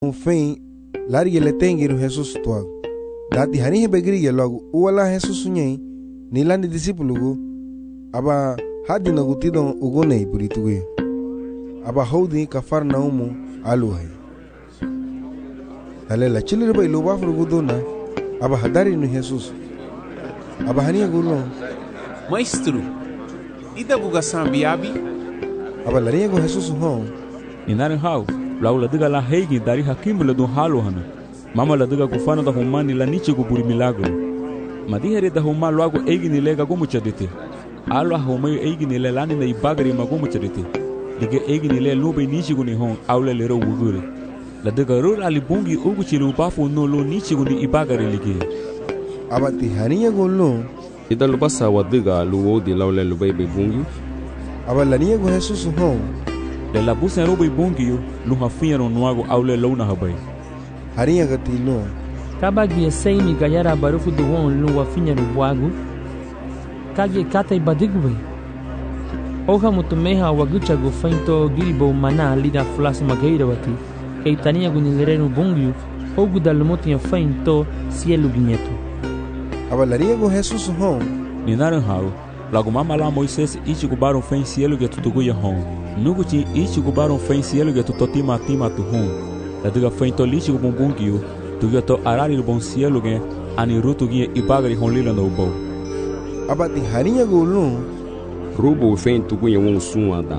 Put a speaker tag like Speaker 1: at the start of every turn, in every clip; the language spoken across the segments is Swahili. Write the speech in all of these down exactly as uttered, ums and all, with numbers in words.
Speaker 1: um fém largue le tengiru Jesus tuag dati hani hebegri logo uala Jesus nyen nilani discípulo go aba hadi na gutidon ugonei purituge aba hodi Cafarnaum aluhai tale la chilir bay loba furgudona aba hadari no Jesus aba hani gulo
Speaker 2: Maestro, ida buga sambiabi
Speaker 1: aba larinha go Jesus hon
Speaker 3: Inarin hau, lau la diga la heigi dari hakimu la dun halu hana. Mama la diga kufana da humani la nichi go buri milagro. Madihere da huma luago eigi ni lega go muchadite. Alo humayo eigi ni le lani na ibagari ma go muchadite. Diga eigi ni le lube nichi go ni hon aule lero wugure. La diga rur ali bungi ugu chilu bafu no lo nichi go ni ibagari lige.
Speaker 1: aba ti haniya go lo
Speaker 4: Ida lubasa wadiga luo di laule lubebe bungi.
Speaker 1: aba larinha go Jesus hon
Speaker 3: Le la busa robo ibungi lu hafinha no nuago aule lona habai.
Speaker 1: harinha gatino
Speaker 5: Kabagi seimi gayara barufu do won lu wafinya no buago. Kage kata ibadigwe. Oha mutumeha wagucha go fainto gilbo mana lida flas mageira wati. Keitania gunilere no bungi. Ogu dalmotinha fainto cielo guinheto.
Speaker 1: aba larinha go Jesus hon
Speaker 3: Ninaran hau, lago mama lá Moisés ichi gubaron fen cielo que tutugu ya hon. Nugu ti ichi gubaron fen cielo que tutoti mati matu hon. La diga fen to lichi gubumbungiu, tu to arari bon cielo que ani rutu gie ibagari hon lila no bo.
Speaker 1: aba ti harinha go lo
Speaker 4: Rubo fen tugunya won suada.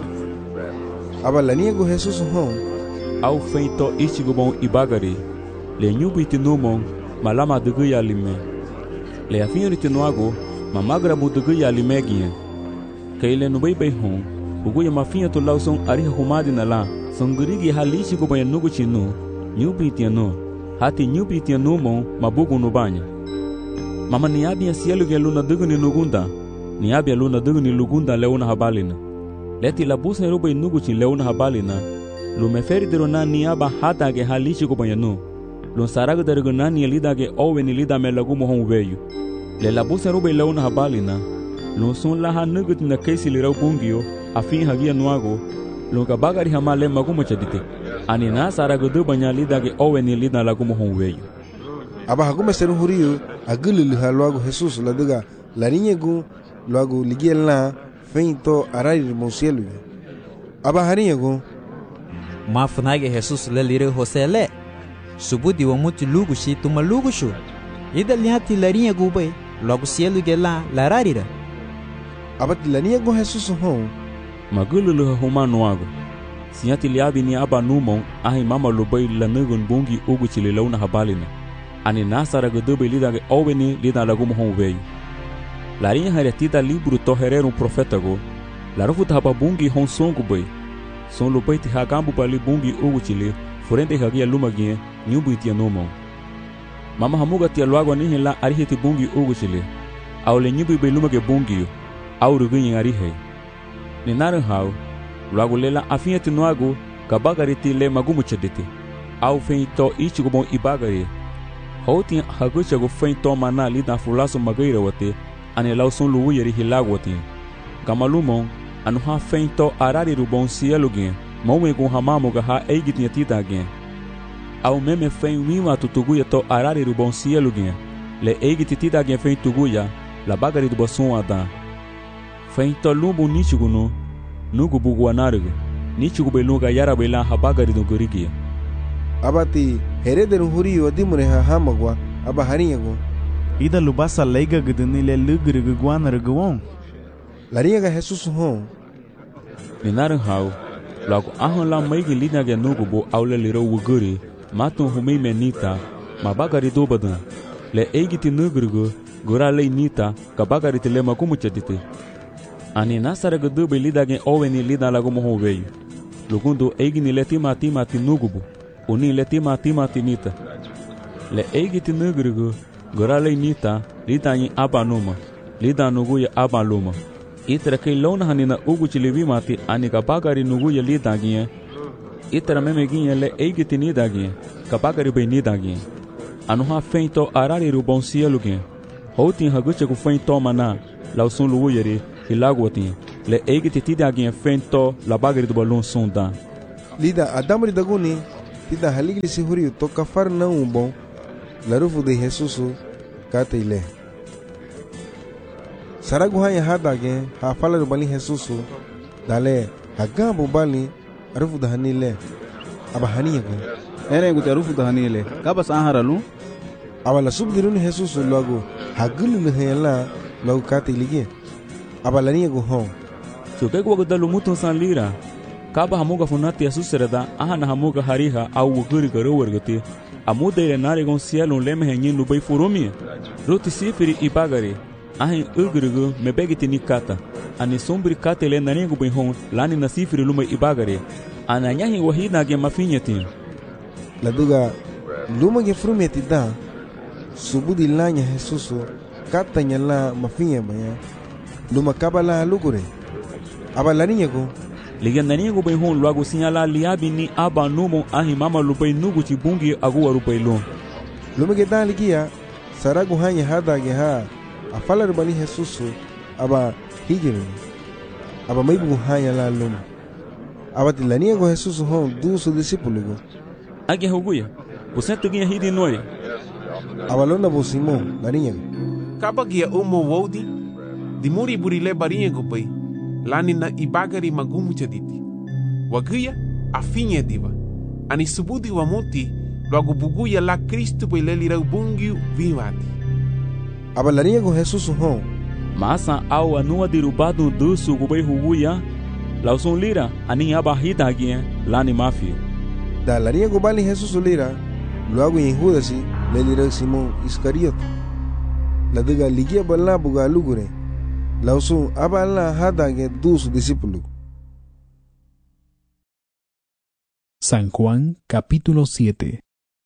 Speaker 1: aba larinha go Jesus hon
Speaker 3: Au fen to ichi gubon ibagari. Le nyubi ti numon, malama dugu ya lime. Le afinho ti nuago, mamagra budugu ya lime gie. Kaile no bei bei hon. Uguya mafinha to lauson ariha humadi na la. Songurigi halishi go banha nugu chinu. Nyubi tiano. Hati nyubi tiano mon mabugu no banha. Mama niabi ya cielo ge luna dugu ni nugunda. Niabi ya luna dugu ni lugunda leona habalina. Leti la busa roba nugu chin leona habalina. Lu meferi derona niaba hata ge halishi go banha no. Lu saraga dergona ni lida ge owe ni lida me lagu mohon veyu. Le la busa roba leona habalina. Lu sun la ha nugut na kesi li rau bungio. Afin hagia nuago lunga bagari hamale magumo chadite ani na sarago do banya lida ge oweni lida lagumo honweyo
Speaker 1: aba hagume seru huriyo agulu halwago Jesus la diga larinha go logo liguela feito arari mon cielo aba harinha go
Speaker 6: Mafunage Jesus le lire hosele. Subudi wa mutu lugu shi tuma lugu shu. Ida liati larinha gube logo cielo gela lararira.
Speaker 1: aba ti larinha go Jesus hon
Speaker 3: magulu huma nuago sinyati liabi ni aba numon ahi mama lobai lanugun bungi ugu chile launa habalina ani na sarago do be lida ge oweni lida lagumo honweyo larinha haretita libro to herero um profeta go larufuta haba bungi hon songo bai son lobai ti hagambu bali bungi ugu chile forente hagia lumagie nyubu tia numon mama hamuga tia luago ni hela arihiti bungi ugu chile aule nyubu be lumage bungi au rugunyi arihe Ninaran hau, logo lela afinha ti nuago, kabagari ti le magumu chadete. Au fen to ichi gubon ibagari. Houtin hagucha go fen to mana lida fulaso magaira wate, ane lau son luwu yeri hilago wate. Gamalumon, anu ha fen to arari rubon cielo gen, mawe gon hamamo ga ha eigitinha tita gen. Au meme fen wima tutuguya to arari rubon cielo gen, le eigiti tita gen fen tuguya, la bagari do boson adan. Feinto lumbu nichigu no nugu bugu anarigo nichigu beluga yara bela habagari do gorigia
Speaker 1: aba ti herederu huriyo dimure ha hamagwa aba harinha go
Speaker 7: Ida lubasa leiga guduni le lugre guanar guon.
Speaker 1: larinha ga Jesus hon
Speaker 3: Ninaran hau logo ahon la maigi lina ge nugu bo aule liro wuguri matun humei menita mabagari do badan le eigiti nugrugo gora le nita kabagari te le makumu chadite ani nasaraga do be lida gen oweni lida lagumo honweyo lugundo eigini le tima tima tinugubo uni le tima tima tinita le eigiti nugrugo gora le nita lida yin abanuma lida nugu ya abaluma itra ke lona hanina ugu chilevi mati ani kabagari nugu ya lida gen itra meme gen le eigiti nida gen kabagari be nida gen anu ha feito arari rubon cielo gen houtin hagucha ku feito mana lausun lugu yeri hilagotin le eigiti tida gen fento la bagari do balon sonda
Speaker 1: lida adamri daguni tida haligli huriu toka far na um bom larufu de Jesus kate ile saragu hanya hadage ha falaru bali Jesus dale hagambo bali arufu da hanile aba haniye ko
Speaker 8: ere gu arufu da hanile kabas aharalu
Speaker 1: abala subdirun Jesus logo hagulu le hela logo kate lige abala niye go hon
Speaker 3: so ke go dalu muton san lira kaba hamuga funati asusreda ahana hamuga hariha au guri garo wargati amuda ile nare gon cielo leme henyin no bai furumi roti sifiri ibagare ahin ugrugo mebegiti nikata ani sombri kata ile nani go bai hon lani na sifiri luma ibagare ananya hi wahina ge mafinyati
Speaker 1: laduga luma ge furumeti da subudi lanya Jesus kata nyala mafinya baya luma kabala lugure abalani yego
Speaker 3: ligandani go bai hon lago sinyala liabi ni aba numo ahi mama lubai nugu chibungi agu warubai lo
Speaker 1: lume ge dan ligia saragu hanya hada ge ha afala rubani Jesus aba hijiri aba maibu hanya la lum aba tilani go Jesus hon du su discípulo go
Speaker 3: age hoguya você tuginha hidi noi
Speaker 1: aba lona bo Simon larinha
Speaker 2: kabagia umo wodi dimuri burile barinha go bai lani na ibagari magumu chaditi wagia afinye diva ani subudi wa moti logo buguya la Cristo pe lelira ubungi vivati
Speaker 1: abalaria com Jesus hon
Speaker 3: masa au anua derubado dusu go bai huguya lauson lira ani abahita agia lani mafia
Speaker 1: da laria go bali Jesus lira logo em Judas lelira Simon Iscariote la diga ligia bala buga lugure lausun abala hadage dos discípulos.
Speaker 9: San Juan capítulo siete.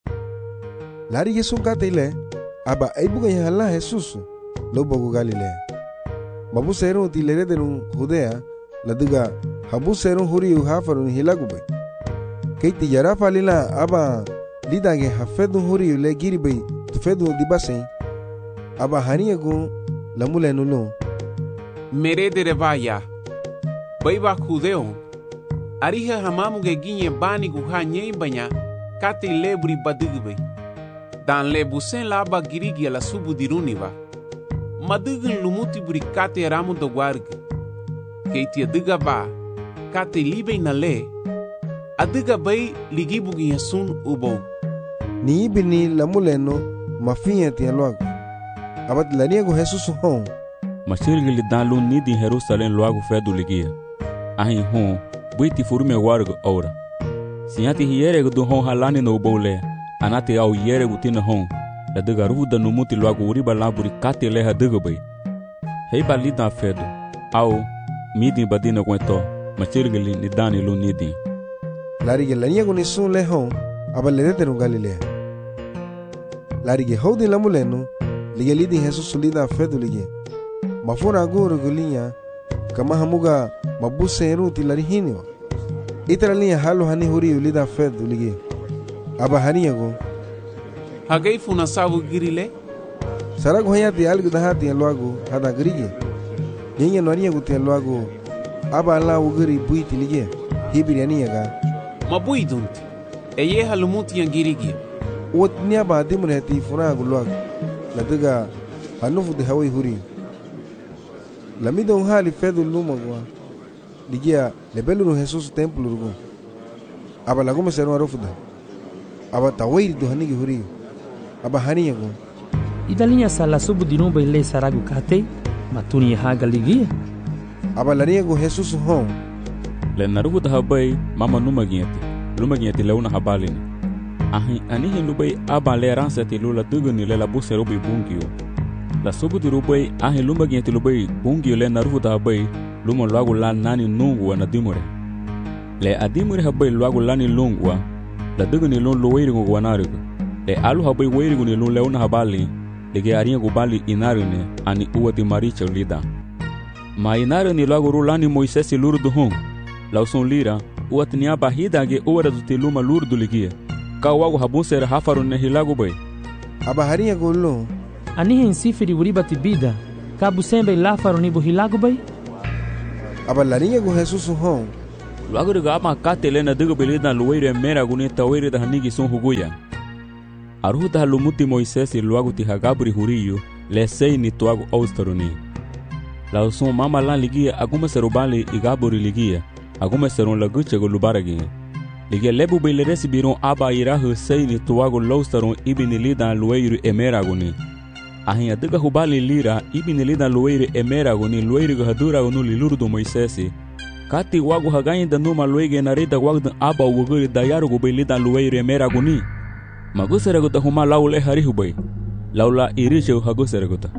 Speaker 1: Lari Jesús katile aba aibuga yala Jesús lo bogo Galilea. Babu seru tilere derun Judea la diga habu seru huriu hafarun hilagube. Keiti yara falila aba lidage hafedu huriu le giribe tufedu dibase aba haniego lamule nulo
Speaker 2: mere de revaya baiba judeo ariha hamamu ge ginye bani gu hanye banya kati lebri badigbe dan lebusen laba girigi la subu diruniva madigin lumuti buri kati ramu do warg keiti adiga ba kati libe na le adiga bai ligibu gi yasun ubo
Speaker 1: ni bini lamuleno mafinha te logo abat laniego Jesus hon
Speaker 3: machirgili dan lun ni di Jerusalem logo fedu ligia ahin hon buiti furume wargo ora sinyati hiere do hon halani no bole anati au yere gutina hon la de garu da no muti logo uriba laburi kate le hadaga bai hei balida fedu au midi badina kwento machirgili ni dani lun ni di
Speaker 1: larige laniego ni sun le hon abalede teru Galilea larige hodi lamuleno ligelidi Jesus lida fedu ligia mafura guru gulinya kama hamuga mabuseru tilarihini wa itralinya halu hani huri ulida fedu ligia aba haniyago
Speaker 2: hagai funa sabu girile
Speaker 1: saragu hayati algu dahati alwago hada girige nyenya noriya guti alwago aba ala ugiri buiti ligia hibiri aniyaga
Speaker 2: mabuidunti eye halumuti yangirigi
Speaker 1: wotnya ba dimreti fura gulwago ladiga hanufu de hawi huri lamido hali fedu lumagwa ligia lebelu Jesus templo rugo aba lago mesero arofuda aba tawiri do hanigi huri aba haniyago
Speaker 5: idalinya sala subu dinuba ile saragu kate matuni haga ligia
Speaker 1: aba laniyago Jesus hon
Speaker 3: le narugo da habai mama numa gieti luma gieti leuna habalini ahi anihi lubai aba le ransa te lula duguni le la busero bi bungio la subu di rubai ahi lumba gieti lubai bungio le narugo da habai luma luagu la nani nungwa na dimure le adimure habai luagu lani lungwa la duguni lun luwairi ngu wanarigo le alu habai wairi guni lun leuna habali le ge aringa gubali inarine ani uwati maricha lida ma inarine luagu rulani Moisesi lurdu hon la usun lira uwati ni abahida ge uwara duti luma lurdu ligia ka wago habunser hafarun ne hilagu bay
Speaker 1: aba harinha gollo
Speaker 5: ani hen sifiri uriba tibida ka busembe lafaru ni hilagu bay
Speaker 1: aba larinha go Jesus hon
Speaker 3: Luago de gama katele na digo belida luire mera guni tawire da hanigi son huguya. Aruta halumuti Moisés y luago ti hagabri huriyo le sei ni tuago austaroni. La usun mama lan ligia aguma serubali igaburi ligia aguma seron laguche go lubaragi. Ligia lebu bele resibiron aba irahu sei ni tuago laustaron ibini lida luire emera guni. Ahin adiga hubali lira ibini lida luire emera guni luire go hadura gonu lilurdo Moisés. Kati wagu hagayin da numa luige na rida wagdan aba wuguri da yarugo bele lida luire emera guni. Maguseraguta huma laule harihubay. Laula irishe haguseraguta.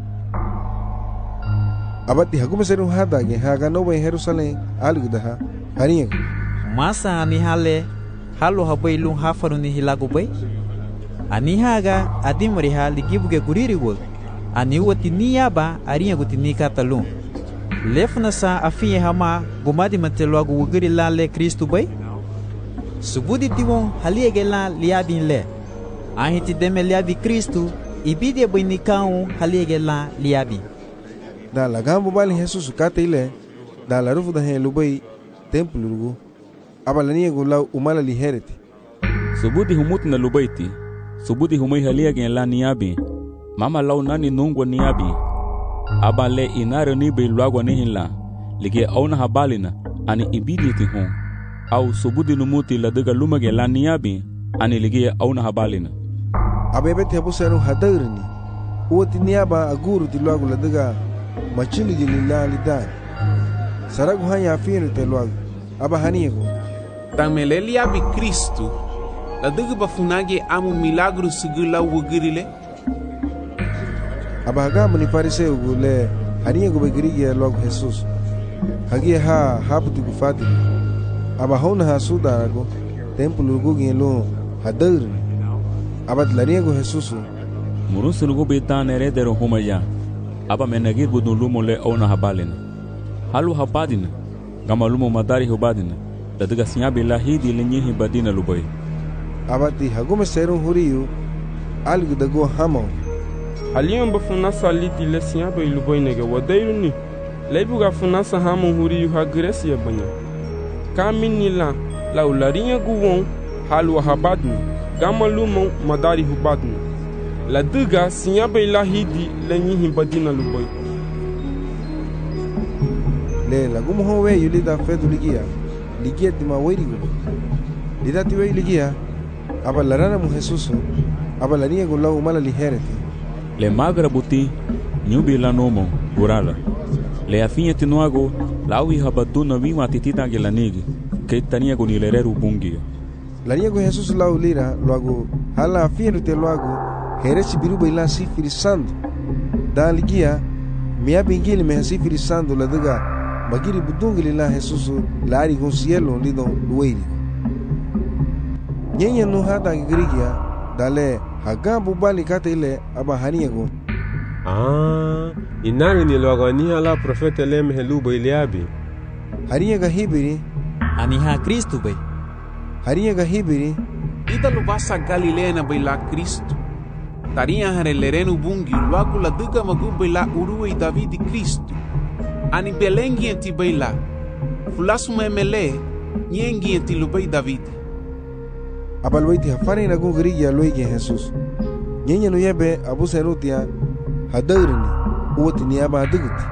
Speaker 1: Abati hagumeseru hadage haga no in Jerusalem algudaha haringa.
Speaker 6: Masa ani hale halo habay lung hafaru ni hilagubay. Ani haga adimri hali gibuge guriri wog. Ani wati niyaba aringa guti nikatalung. Lefna sa afiye hama gumadi mateluagu wugiri lale Kristu bay. Subudi tiwon haliege la liabin le. Ahiti deme liabi Kristu ibide bini kaun haliege la liabi.
Speaker 1: Da la gambo bali Jesus kate ile da la rufu da he lubai templo lugu abalani go la umala li hereti.
Speaker 3: Subudi humut na lubaiti. Subudi humai haliege la niabi. Mama lau nani nungwa niabi. Abale inare ni be luagwa nihila. Lige auna habalina ani ibidi ti hon. Au subudi numuti la diga lumage la niabi ani ligia auna habalina.
Speaker 1: Abebe te buseru hadarini. Uoti niaba aguru ti luagu la diga machili gili la lidai. Saragu hanya afinu te luagu. Aba haniego.
Speaker 2: Tamele liabi Kristu. La diga bafunage amu milagru sigila wugirile.
Speaker 1: Aba hagamu ni fariseu gule haniego begirige luagu Jesus. Hagia ha haputi gufati. Aba hona ha sudarago templo lugu gelo hadarini. Aba tlariego Jesus.
Speaker 3: Murusu lugu bitan heredero humaya. Aba menagir budun lumo le ona habalina. Halu habadina. Gama lumo madari hubadina. Ladiga sinyabi lahidi lenyehi badina lubai.
Speaker 1: Aba ti hagume serun huriyu algu dago hamo.
Speaker 10: Haliyon bafuna saliti le sinyabi lubai nege wadairuni. Leibuga funasa hamo huriyu hagresi ya banya. Kamini la la ularinya guwon halu habadni. Gama lumo madari hubadni. La diga sinyabe lahidi lenyihi badina luboy.
Speaker 1: Le la gumo howe yulida fedu ligia. Ligia tima weri gubo. Lida tiwe ligia. Aba larana mu Jesus. Aba lania gula umala lihereti.
Speaker 3: Le magra buti nyubi la nomo gurala. Le afinha tinuago lawi habaduna wima titita gelanigi. Que tania con ilereru bungia.
Speaker 1: Lania go Jesus lau lira loago hala afinha te loago. Heresi biruba ila sifiri sandu. Da ligia mia bingili me sifiri sandu la diga magiri budungili la Jesus lari con cielo lido lueiri. Nyenya no hada girigia dale hagambu bali kate ile aba haniego.
Speaker 4: Ah, inari ni logo ni ala profeta lem heluba iliabi.
Speaker 1: Haniega hibiri
Speaker 6: Aniha Kristu bay.
Speaker 1: Haniega hibiri
Speaker 2: Ida lubasa Galilea na baila Kristu. Taria harelerenu bungi luagu la diga magu baila uruwe Davidi Kristu. Ani belengi enti baila. Fulasu memele nyengi enti lubai Davidi.
Speaker 1: Abalwaiti hafari na gungirigia loige Jesus. Nyenya no yebe abu serutia hadarini uoti ni aba haduguti.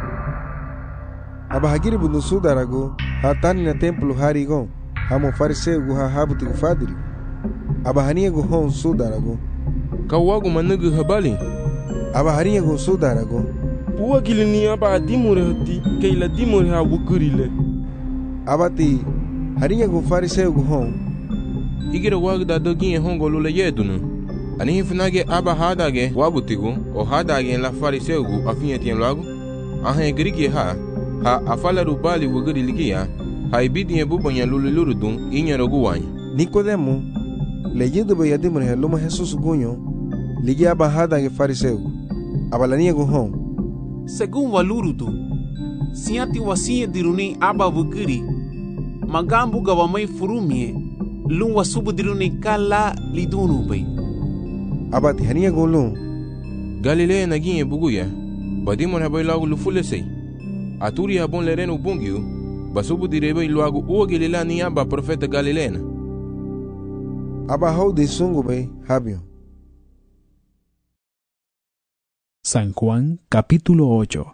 Speaker 1: Aba hagiri bundu sudarago hatani na templo harigo hamo fariseu gu ha habuti gu fadiri. Aba haniego hon sudarago
Speaker 10: Kawagu manugu habali.
Speaker 1: Aba haniego sudarago
Speaker 10: Puwa gilini aba adimure hati keila dimure ha wukurile.
Speaker 1: Abati haniego fariseu gu hon
Speaker 11: Igira wagda dogi hongo lule yedunu. Ani hifunage aba hadage wabutigu o hadage la fariseu afinye tien lagu. Ahe grigi ha ha afala rubali wugiri ligia. Ha ibidi ye bubanya lule lurudun inya rogu wanya.
Speaker 1: Nicodemo leyendo be yadimure ha luma Jesus gunyo ligia aba hadage fariseu. Abalania gu hon
Speaker 2: Según walurudu siati wasie diruni aba wugiri magambu gawamai furumie lun wasubu diruni kala lidunu bay.
Speaker 1: Abati hania golun
Speaker 11: Galilea naginye buguya. Badimon habai lagu lufule sei. Aturi habon lerenu bungiu. basubu direba iluagu uo Galilea ni aba profeta Galilena.
Speaker 1: Aba hau de sungu bay habio.
Speaker 9: San Juan capítulo ocho.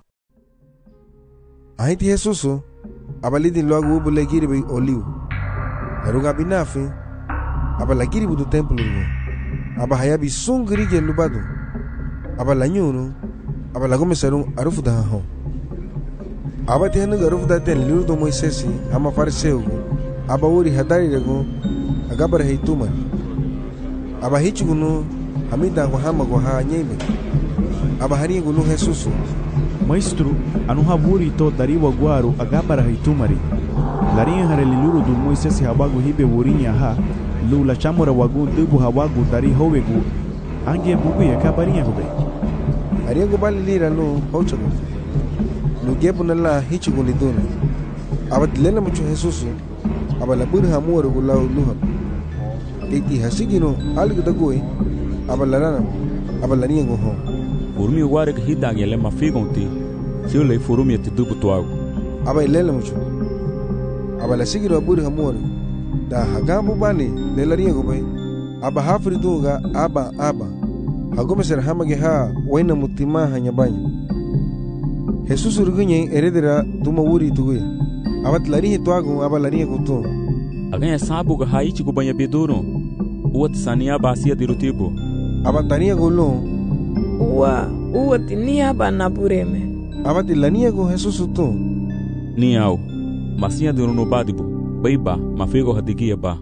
Speaker 1: Ahiti Jesuso abalidi luagu ubu legiri bay oliu. Laruga binafi aba lagiri budu templo rugo. Aba hayabi sungri ge lubadu. Aba lanyunu aba lagume sarung arufu da ho. Aba tehnu arufu da ten liru do Moisesi ama fariseu. Aba uri hadari rego agabar heitumar. Aba hichugunu hamida kwa hama kwa ha nyebe. Aba hari gunu Jesusu.
Speaker 7: Maestro, anu haburi to dariwa guaru agabara heitumari. Larinha hareliluru do Moisesi habagu hibe wurinya ha. Lula chamora wagu dubu hawagu dari howegu. Ange bugu ya kabarinha hobe.
Speaker 1: Ariego bali lira no hochago. Nugebu nala hichuguni duna. Aba dilena mucho Jesusu. Aba laburi hamuaru gulau luha. Titi hasigino algo dagoi. Aba larana. Aba larinha goho.
Speaker 3: Furumi ware que hidag ele mafigonti. Se le furumi te dubu toago.
Speaker 1: Aba ilela mucho. Aba la sigiro aburi hamuaru. Da hagambu bani le larinha gobe. Aba hafri dunga aba aba. Hagome ser hamage ha waina mutima hanyabanya. Jesus urgunye heredera tuma wuri tugue. Aba larinha toago aba larinha goto.
Speaker 3: Aganya sabu ga haichi ko banya bedoro. Uat sania basia dirutibo.
Speaker 1: Aba tania golo.
Speaker 12: Uwa, uwa tinia ba nabureme.
Speaker 1: Aba tilania go Jesus to.
Speaker 3: Ni au. Masia dirono badibo. Baiba mafego hadigia ba.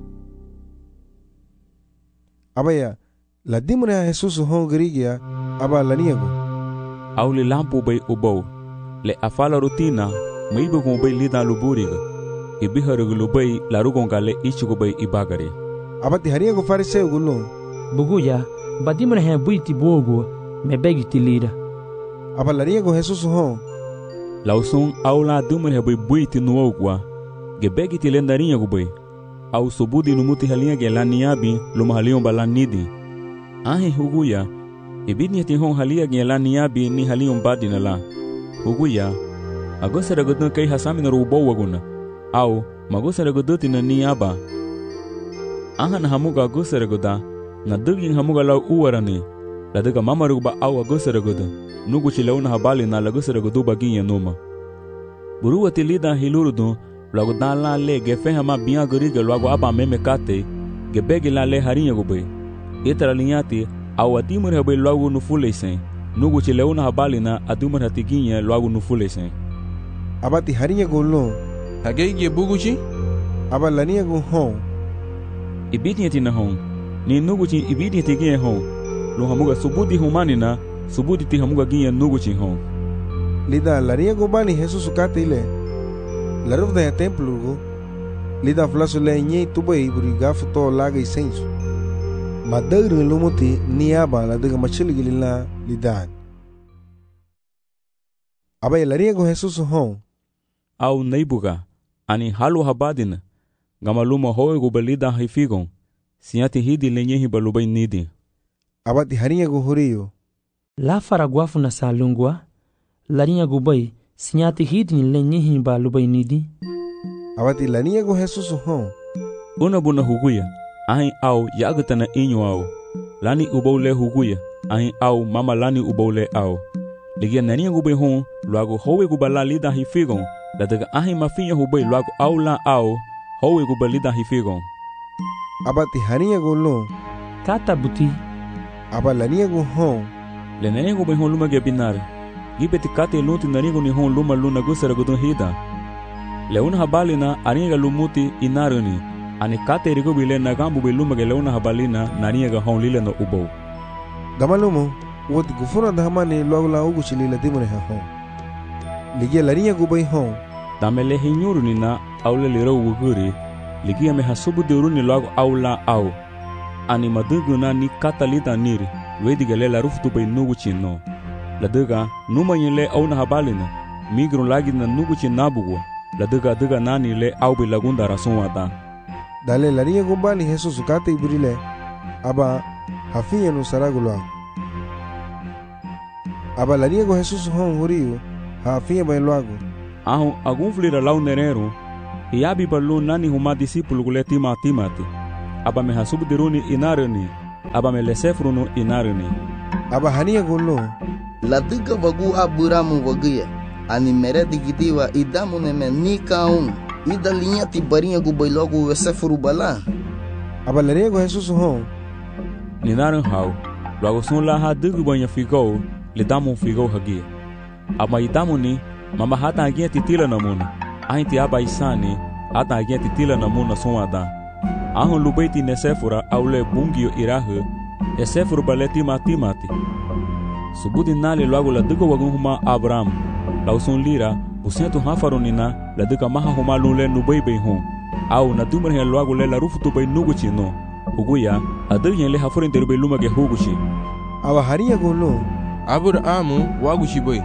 Speaker 1: Aba ya la dimre Jesus ho grigia aba lania go.
Speaker 3: Au le lampu bay ubo. Le afala rutina maibo ko bay lida luburiga. Ibiharu lubai larugonga le ichugo bay ibagare.
Speaker 1: Aba ti haria go fariseu gulo.
Speaker 5: Buguya badimre he buiti bogo me begi tilira.
Speaker 1: Aba laria go Jesus ho.
Speaker 3: Lausun aula dumre he bay buiti nuogwa. Ge begi tilendarinha go bay. Au sobudi numuti halinha ge laniabi lumahalion balanidi. Ahe huguya. Ibidni ti hon halia ge laniabi ni halion badina la. Huguya. Agosara godna kai hasami na rubo waguna. Au magosara godoti na ni aba. Aha na hamuga agosara goda. Na dugin hamuga lau uwarani. La daga mamaruba au agosara goda. Nugu chilauna habali na lagosara godu baginha numa. Burua tilida hilurudu. Logo dan la le ge fe hama bian goriga logo aba meme kate. Ge begi la le harinha gobe. Etra linhati au atimur habe logo no fulesen. Nugu chilauna habali na adumur hatiginha logo no fulesen.
Speaker 1: Abati harinha golo.
Speaker 11: Hagei buguchi?
Speaker 1: Aba lania go hon.
Speaker 3: Ibidni na hon. Ni nuguchi ibidni ginha hon. Lo hamuga subudi humani na subudi ti hamuga ginha nuguchi hon.
Speaker 1: Lida lania go bani Jesus kate ile. La ruf da templo go. Lida flaso le nye tubai buriga futo laga isenso. Madagri lumuti ni aba la daga machili gilila lidan. Aba lania go Jesus hon.
Speaker 3: Au neibuga. Ani halu habadina. Gamaluma hoe go balida haifigon. Siati hidi lenyehi balubai nidi.
Speaker 1: Abati harinha go horio.
Speaker 5: La faraguafu na salungwa. Larinha go bai. Siati hidi lenyehi balubai nidi.
Speaker 1: Abati larinha go Jesus hon.
Speaker 3: Una buna huguya. Ahin au yagatana inyo au. Lani ubaule huguya. Ahin au mama lani ubaule au. Ligia nania go bai hon. Luago hoe go balalida haifigon. La daga ahin mafinha hubei logo au la au hoe go balida hifigon.
Speaker 1: Abati harinha go lo.
Speaker 5: Kata buti.
Speaker 1: Aba lania go hon.
Speaker 3: Le nania go bai hon luma ge binar. Gipeti kate lunti nania go ni hon luma luna gusara go don hida. Le una habalina arinha lumuti inaruni. Ani kate rigo bile nagambu be luma ge le una habalina nania ga hon lila no ubo.
Speaker 1: Gamalumo wot gufuna da hamani logo la ugu chilila dimure ha hon. Ligia larinha go bai hon.
Speaker 3: Damele hinyuru ni na aule liro wuguri. Ligia me hasubu deuru ni logo aula au. Ani madugu na ni katalita niri. Wedi la ruftu bai nugu chino. La duga numa nyele au na habalina. Migru lagi na nugu chinabugo. La duga duga nani le au bai lagunda rasun wata.
Speaker 1: Dale larinha go bani Jesus kate ibrile. Aba hafinha no saragulo. Aba larinha go Jesus hon horio. Hafinha bai logo.
Speaker 3: Ahu agun flira lau nerero. Iabi balun nani huma disipulu gule tima timati. Aba me hasubu diruni inarani. Aba me lesefrunu inarani.
Speaker 1: Aba hania golo.
Speaker 13: La diga wagu aburamu wagia. Ani meredi gidiwa idamu neme nikaun. Ida linha ti barinha gu bai logo lesefru bala.
Speaker 1: Aba lerego Jesus ho.
Speaker 3: Ninaran hau. Logo sun la ha diga banha figo. Le damu figo hagia. Aba idamu ni. Mama hata agia titila namuna. Ainti aba isani. Hata agia titila namuna sonada. Ahun lubaiti nesefura aule bungio irahu. Nesefuru baleti mati mati. Subudi nali logo la diga wagun huma Abraham. Lausun lira. Busentu hafarunina. La diga maha huma lule nubai bei hon. Au na dumar he logo le la rufutu bei nuguchi no. Huguya. Adigyen le hafurin derube lumage hugushi.
Speaker 1: Awa haria golo.
Speaker 11: Abrahamu wagushi bei.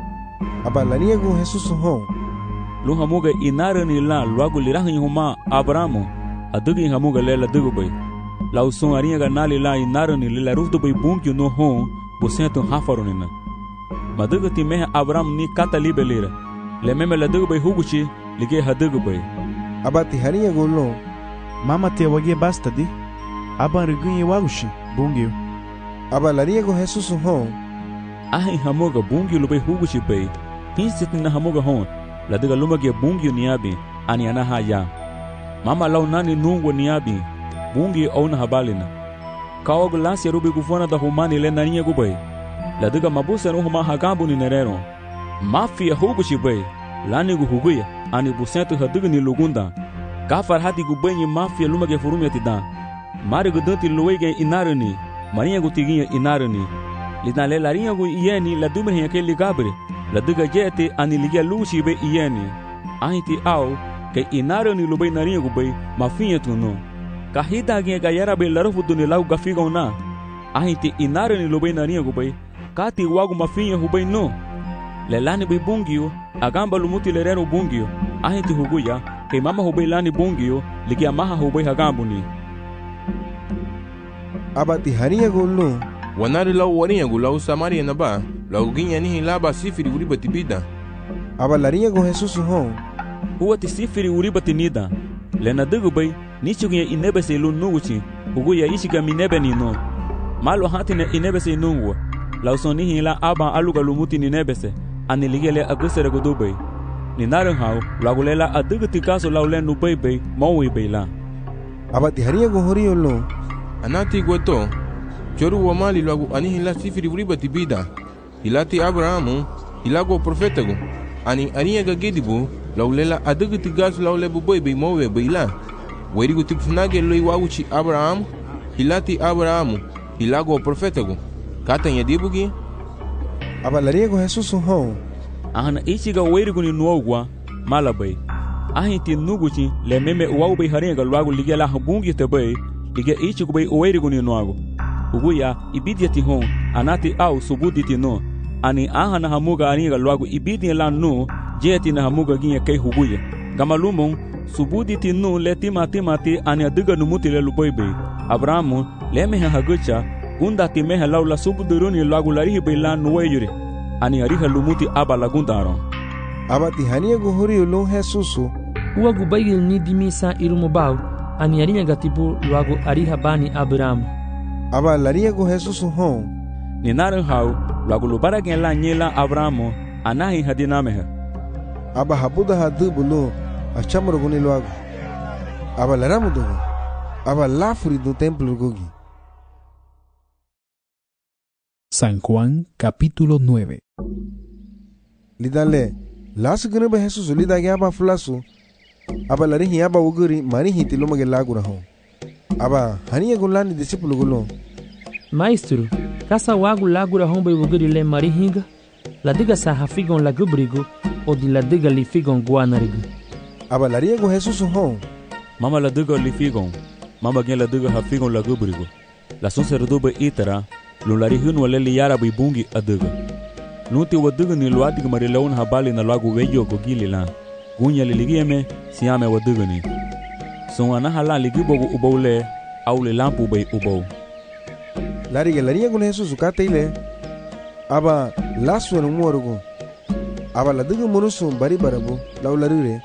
Speaker 1: Aba lania go Jesus ho.
Speaker 3: Lu hamuga inarani la logo lirahin huma Abrahamu. Adugi hamuga lela dugu bay. Lau son arinha ga nali la inarani lela rufdu bay bunkyu no hon. Busentu hafarunina. Madugu ti meha Abraham ni kata libe lira. Le meme la dugu bay huguchi. Lige hadugu bay.
Speaker 1: Aba ti harinha golo.
Speaker 7: Mama te wagie basta di. Aba rigunye wagushi. Bungyu.
Speaker 1: Aba laria go Jesus ho.
Speaker 3: Ahin hamuga bungyu lu bay huguchi bay. Pinsit na hamuga hon. La diga lumage bungyu niabi. Ani anaha ya. Mama lau nani nungo niabi. Bungi au na habalina. Kaogu lansi rubi gufona da humani le narinha gubay. La diga mabusa no huma hagambu ni nerero. Mafia hugushi bay. Lani gu huguya. Ani busentu hadiga ni lugunda. Kafar hati gubay ni mafia lumage furumi atidan. Mari gudanti luwege inarani. Marinha gu tiginha inarani. Lidna le larinha gu ieni la dumre heke ligabre. La diga jete ani ligia lushi be ieni. Ahiti au. Ke inarani lubay narinha gubay. Mafinha tu no. Kahita ginha gayara be larufu duni lau gafiga na. Ahiti inarani lubay narinha gubay. Kati wagu mafinha hubay no. Lelani be bungio. Agamba lumuti lerero bungio. Ahiti huguya. Ke mama hubay lani bungio. Ligia maha hubay hagambu ni.
Speaker 1: Aba ti harinha golo.
Speaker 11: Wanari lau warinha gu lau Samaria na ba. Lau ginha nihi laba sifiri uriba tibida.
Speaker 1: Aba larinha go Jesus ho.
Speaker 3: Huwa ti sifiri uriba tinida. Lena digu bay. Nichugunya inebese lu nuguchi. Huguya ishiga minebe ni no. Malo hatine inebese nungwa. Lau son nihi la aba aluga lumuti ninebese. Ani ligele agusere gudubay. Ni narin hau. Lagulela adigu tikaso lau le nubay bay. Maui bay la.
Speaker 1: Aba ti harinha go horio lo.
Speaker 11: Anati gweto. Choru wa mali lagu ani hila sifiri uriba tibida. Hilati Abrahamu. Hilago profeta go. Ani arinha ga gedibu. Laulela adigu tikaso lau le bubay bay maui bay la. Werigu tipfunage loi waguchi Abrahamu. Hilati Abrahamu. Hilago profeta go. Kata nyadibugi.
Speaker 1: Aba laria go Jesus ho.
Speaker 3: Ahana ichiga werigu ni nuogwa. Malabay. Ahiti nuguchi le meme uau bay haringa luagu ligia la habungi te bay. Ligia ichigu bay werigu ni nuagu. Uguya ibidia ti hon. Anati au subudi ti no. Ani ahana hamuga aringa luagu ibidia la no. Jeti na hamuga ginya kay huguya. Gamalumong. Subudi ti nu le tima tima ti ani adiga numuti le lubaybe. Abrahamu le meha hagucha gunda ti meha laula subuduruni lagu larihi bela nuweyuri. Ani ariha lumuti aba lagunda aron.
Speaker 1: Aba ti hania guhuri ulung Jesusu.
Speaker 5: Uwa gubayil ni dimisa irumubau. Ani arinya gatibu luagu ariha bani Abrahamu.
Speaker 1: Aba laria gu Jesusu ho.
Speaker 3: Ni narin hau lagu lubara gen la nyela Abrahamu anahi hadinameha.
Speaker 1: Aba habuda hadu bulu. Achamuro guni loago. Aba laramu dogo. Aba lafuri do templo gogi.
Speaker 9: San Juan capítulo nueve.
Speaker 1: Lidale. Lasu gunube Jesus lidage aba fulasu. Aba larihi aba uguri marihi tilumage lagura ho. Aba hania gulani discípulo gulo.
Speaker 5: Maestro, kasa wagu lagura homba uguri le marihinga. La diga sa hafigon la gubrigo o di la diga li figon guanarigo.
Speaker 1: Aba laria go Jesus ho.
Speaker 3: Mama la diga li figon. Mama gen la diga hafigon la gubrigo. La son serdobe itara. Lu larihin wale li yara bi bungi adiga. Nuti wadiga ni luadiga marilaun habali na lagu weyo go gili la. Gunya li ligieme siame wadiga ni. Son anahala ligibogo ubole au le lampu bay ubo.
Speaker 1: Lariga laria go Jesus ukate ile. Aba lasu no muorugo. Aba la diga munusu bari barabo law larire.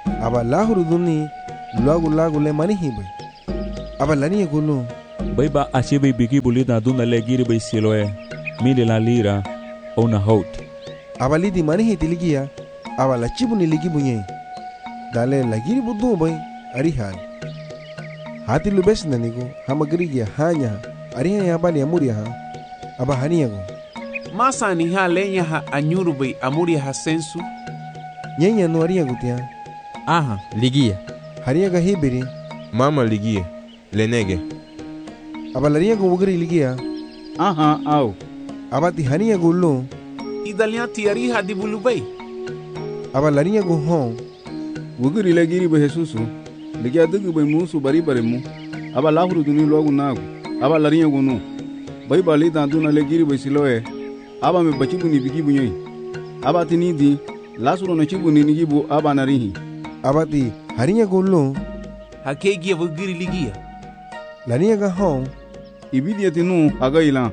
Speaker 1: aba lahuru duni logo lago le manihi bai aba lani gulu
Speaker 3: bai ba ache bai bigi bulida duna le giri bai siloe mile la lira ona hot
Speaker 1: aba lidi manihi tiligia aba la chibuni ligi bunye dale la giri budu bai ari hal hati lubes nanigo hamagrigia hanya ari ya bali amuria ha aba haniago
Speaker 2: masa ni ha lenya ha anyuru bai amuria ha sensu
Speaker 1: nyenya no ari gutia
Speaker 6: aha ligia
Speaker 1: hariaga hibiri
Speaker 11: mama ligia lenege
Speaker 1: abalaria go wugri ligia
Speaker 8: aha au
Speaker 1: abati hania gullo
Speaker 2: idalia tiari hadi bulubai
Speaker 1: abalaria go hon
Speaker 8: wugri legiri be Jesusu ligia dugu be musu bari bare mu abalahuru duni logu nagu abalaria go no bai bali da duna legiri be siloe aba me bachibu ni bigibu nyoi abati ni di lasuro no chibu ni nigibu aba narihi
Speaker 1: abati harinya gullo
Speaker 2: hakegia wugri ligia
Speaker 1: lania ga hon
Speaker 8: ibidia tinu agaila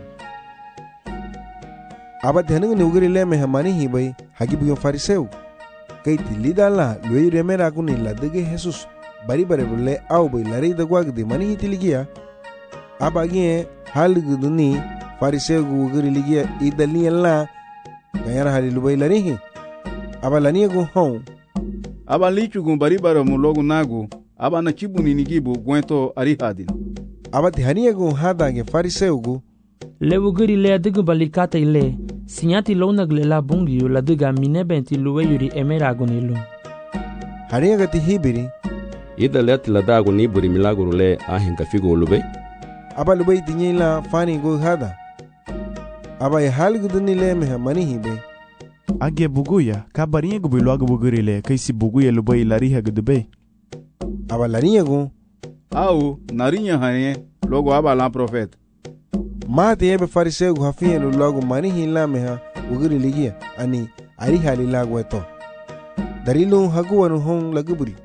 Speaker 1: abati hanung ni wugri le me hamani hi bai hagibu yo fariseu kai tilidala loi remera kuni ladege Jesus bari bare bulle au bai lari da gwag de mani hi tiligia abagi hal guduni fariseu wugri ligia idali la gayara halilu bai lari hi abalania go hon
Speaker 8: aba lichu gun bari bare mu logu nagu aba na chibuni nigibu gwento ari hadin
Speaker 1: abati hania go hada ge fariseu go
Speaker 5: le wugri le adigu balikata ile sinyati lona glela bungi yo ladiga minebenti luwe yuri emera gonilu
Speaker 1: hania ga tihibiri
Speaker 14: ida let la dago ni buri milagro le ahin ka figo lube
Speaker 1: aba lube tinyila fani go hada aba ya hal guduni le me mani hibe
Speaker 7: age buguya kabarinye go bilwago buguri le kaisi buguya lube lari ha gudube
Speaker 1: aba lariye go
Speaker 8: au narinya hane logo aba la profet
Speaker 1: mate ebe fariseu hafie lo logo mani hila meha wugri ligia ani ari hali lago eto darilu hagu anu hon laguburi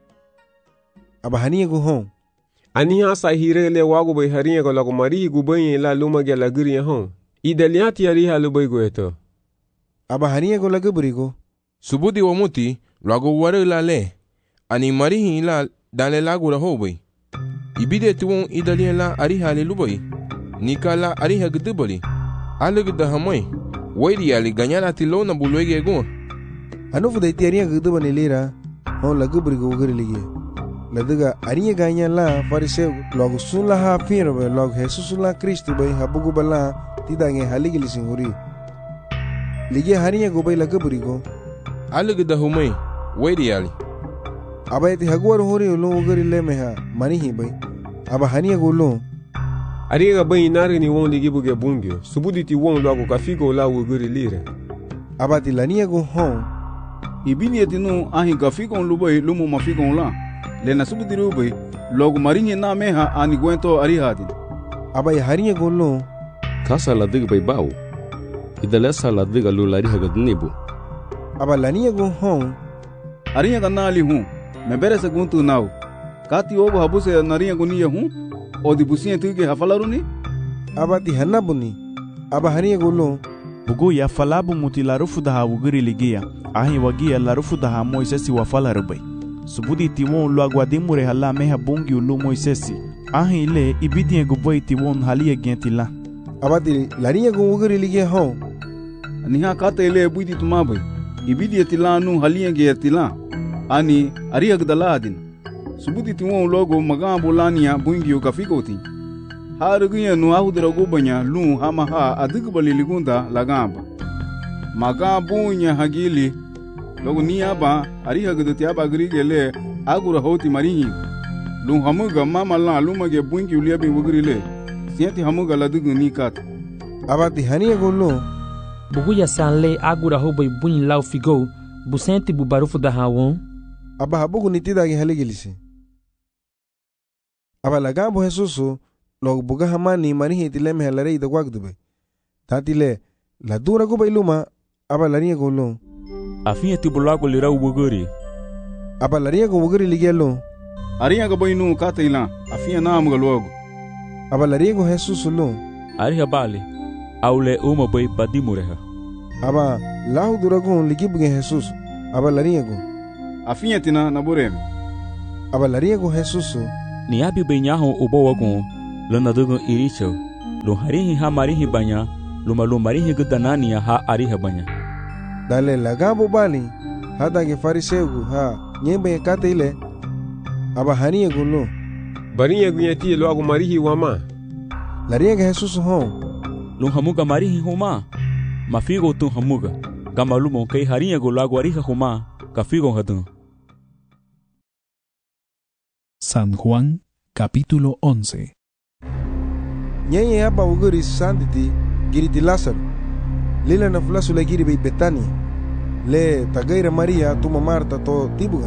Speaker 1: aba haniye go hon
Speaker 4: ani ha sa hirele wago bai hariye go logo mari gu bai la luma ge lagri hon ideliati ari halu bai go eto
Speaker 1: aba haniye go laguburi go
Speaker 11: subudi wa muti logo ware la le ani mari hila dale lago ra ho bai ibide tuwon idalian la ari hali lubai nikala ari hagdubali alugda hamoi wairi ali ganyala tilona bulwege go
Speaker 1: anufu de tiaria gdubani lira hon lagubri go wugri ligia ladiga ari ganyala fariseu logo sunla ha firo be logo Jesus la Cristo bai habugu bala tidange haligili singuri ligia hariya go bai lagubri go
Speaker 11: alugda hamoi wairi ali
Speaker 1: abaiti hagwar hori lo wugri le meha mani hi bai aba haniya go lo
Speaker 4: ariga bai nari ni won ligibu ge bungyo subudi ti won logo ka figo la wugri lire
Speaker 1: abati lania go hon
Speaker 8: ibini etinu ahi ka figo lubai lumu mafigo la le na subudi rubai logo marinye na meha ani gwento ari hadin
Speaker 1: aba ya hariya go lo
Speaker 14: kasa la dig bai bawo idalesa la dig lu lari hagadnibu
Speaker 1: aba lania go hon
Speaker 8: ariya ganali hu me bere seguntu nau kati ogo habuse nariya guniya hu odi busiye tuge hafalaruni
Speaker 1: abati hanabuni aba haniya golo
Speaker 7: bugu ya falabu mutilarufu da wugri ligia ahi wagia larufu da moisesi wa falarubai subudi tiwon luagwa dimure hala meha bungi ulu moisesi ahi le ibidie guboi tiwon halia gentila
Speaker 1: abati lariya go wugri ligia ho
Speaker 8: niha kata ile buidi tumabai ibidie tilanu halia gentila ani ariya gdaladin subudi tiwon logo magambo lania bungi ukafigoti harugiya nu ahudra gubanya lu hama ha adigbali ligunda lagamba magambo nya hagili logo niaba ari hagdoti aba grigele agura hoti marihi lu hamuga mama la lumage bungi uliabi wugrile siati hamuga ladugu nikat
Speaker 1: abati haniya golo
Speaker 5: buguya sanle agura hobai bunyi lau figo busenti bubarufu da hawon
Speaker 1: aba habugu nitida ge haligilisi aba lagambo Jesusu logo buga hamani manihi tileme halare ida gwagdube tatile la dura go bailuma aba lania golo
Speaker 3: afia tibulago lira wuguri
Speaker 1: aba lania go wuguri ligelo
Speaker 8: ariya go bainu kataila afia naam go logo
Speaker 1: aba lania go Jesusu lo
Speaker 3: ari habali aule uma bai badimureha
Speaker 1: aba lahu dura go ligibuge Jesusu aba lania go
Speaker 8: afinya tina na bureme.
Speaker 1: Aba laria go Jesus
Speaker 3: ni abi benyaho ubo wagun lana dugo iricho lo harihi ha marihi banya lo malu marihi gudanania ha ariha banya.
Speaker 1: Dale lagabo bali hada ge fariseu ha nyembe kate ile aba haniye gulo
Speaker 4: bariye gunyati lo agu marihi wama
Speaker 1: laria ge Jesus hon
Speaker 3: lo hamuga marihi homa mafigo tu hamuga gamalu mon kai hariye go lagu ariha homa kafigo hadun.
Speaker 9: San Juan capítulo once.
Speaker 1: Nyenye hapa uguri sanditi giriti Lázaro lila na fulasu le giri be Betania le tagaira Maria tuma Marta to tibuga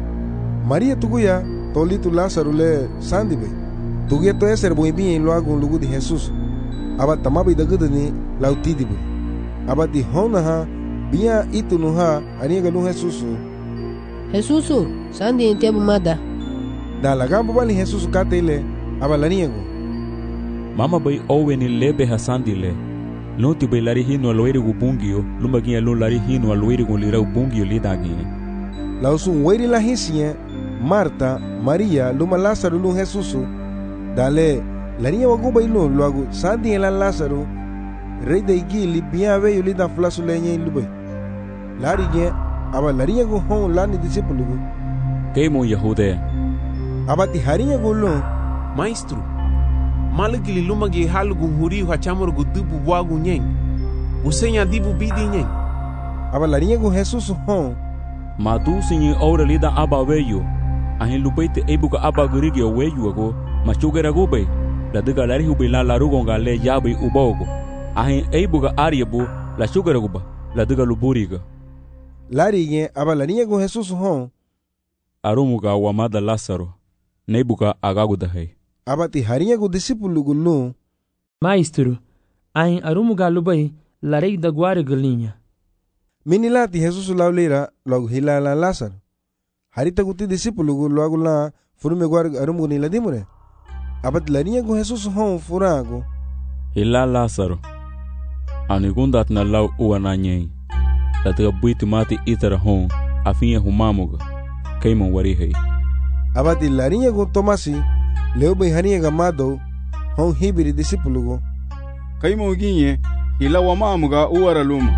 Speaker 1: Maria tuguya to litu Lázaro le sandibe tuguya to eser boi bien lo hago lugu de Jesus aba tamabi dagudani lautidibu aba di hona ha bia itu no ha aniga lu Jesus
Speaker 15: Jesus sandi entiabu mada
Speaker 1: da lagambo bali Jesus katele aba laniego
Speaker 3: mama bai oweni lebe hasandile Noti bai lari hino aloiri gu bungio lumagi alun lari hino aloiri gu lirau bungio lidagi
Speaker 1: lausun weiri la hisia Marta Maria luma Lázaro lun Jesus dale laria wagu bai lun luagu sandi elan Lázaro rei de igili bia veyo lida flasu lenye lubai lari ge aba laria gu hon lani discípulo gu
Speaker 3: keimo Yahudea
Speaker 1: aba ti haria gu lun
Speaker 2: maestro malagili lumagi halugu huri ha chamor gu dubu wagu nyeng usenya dibu bidi nyeng
Speaker 1: aba laria gu Jesus hon
Speaker 3: madu sinyi ora lida aba veyo ahin lupaite ebuka aba gurigi weyu ago machugera gube la diga lari hubi la larugo ngale yabi ubogo ahin ebuka ariabu la sugera guba la diga luburiga
Speaker 1: lari ge aba laria gu Jesus hon
Speaker 3: arumuga wamada Lázaro nebuka agagudahay
Speaker 1: abati haria gu discípulo gulu
Speaker 5: maestro ain arumuga lubai larei da guare galinha
Speaker 1: minilati Jesus laulira logo hilala Lázaro harita guti discípulo gu logo la furume guare arumu ni ladimure abati laria gu Jesus hon furago
Speaker 3: hila Lázaro anigundat na lau uananyei latiga buiti mati itara hon afinha humamuga keimon warihei
Speaker 1: abati laria gu Tomasi leo bai hania gamado hon hibiri discípulo go
Speaker 8: kaimo ginye hila wamamuga uara luma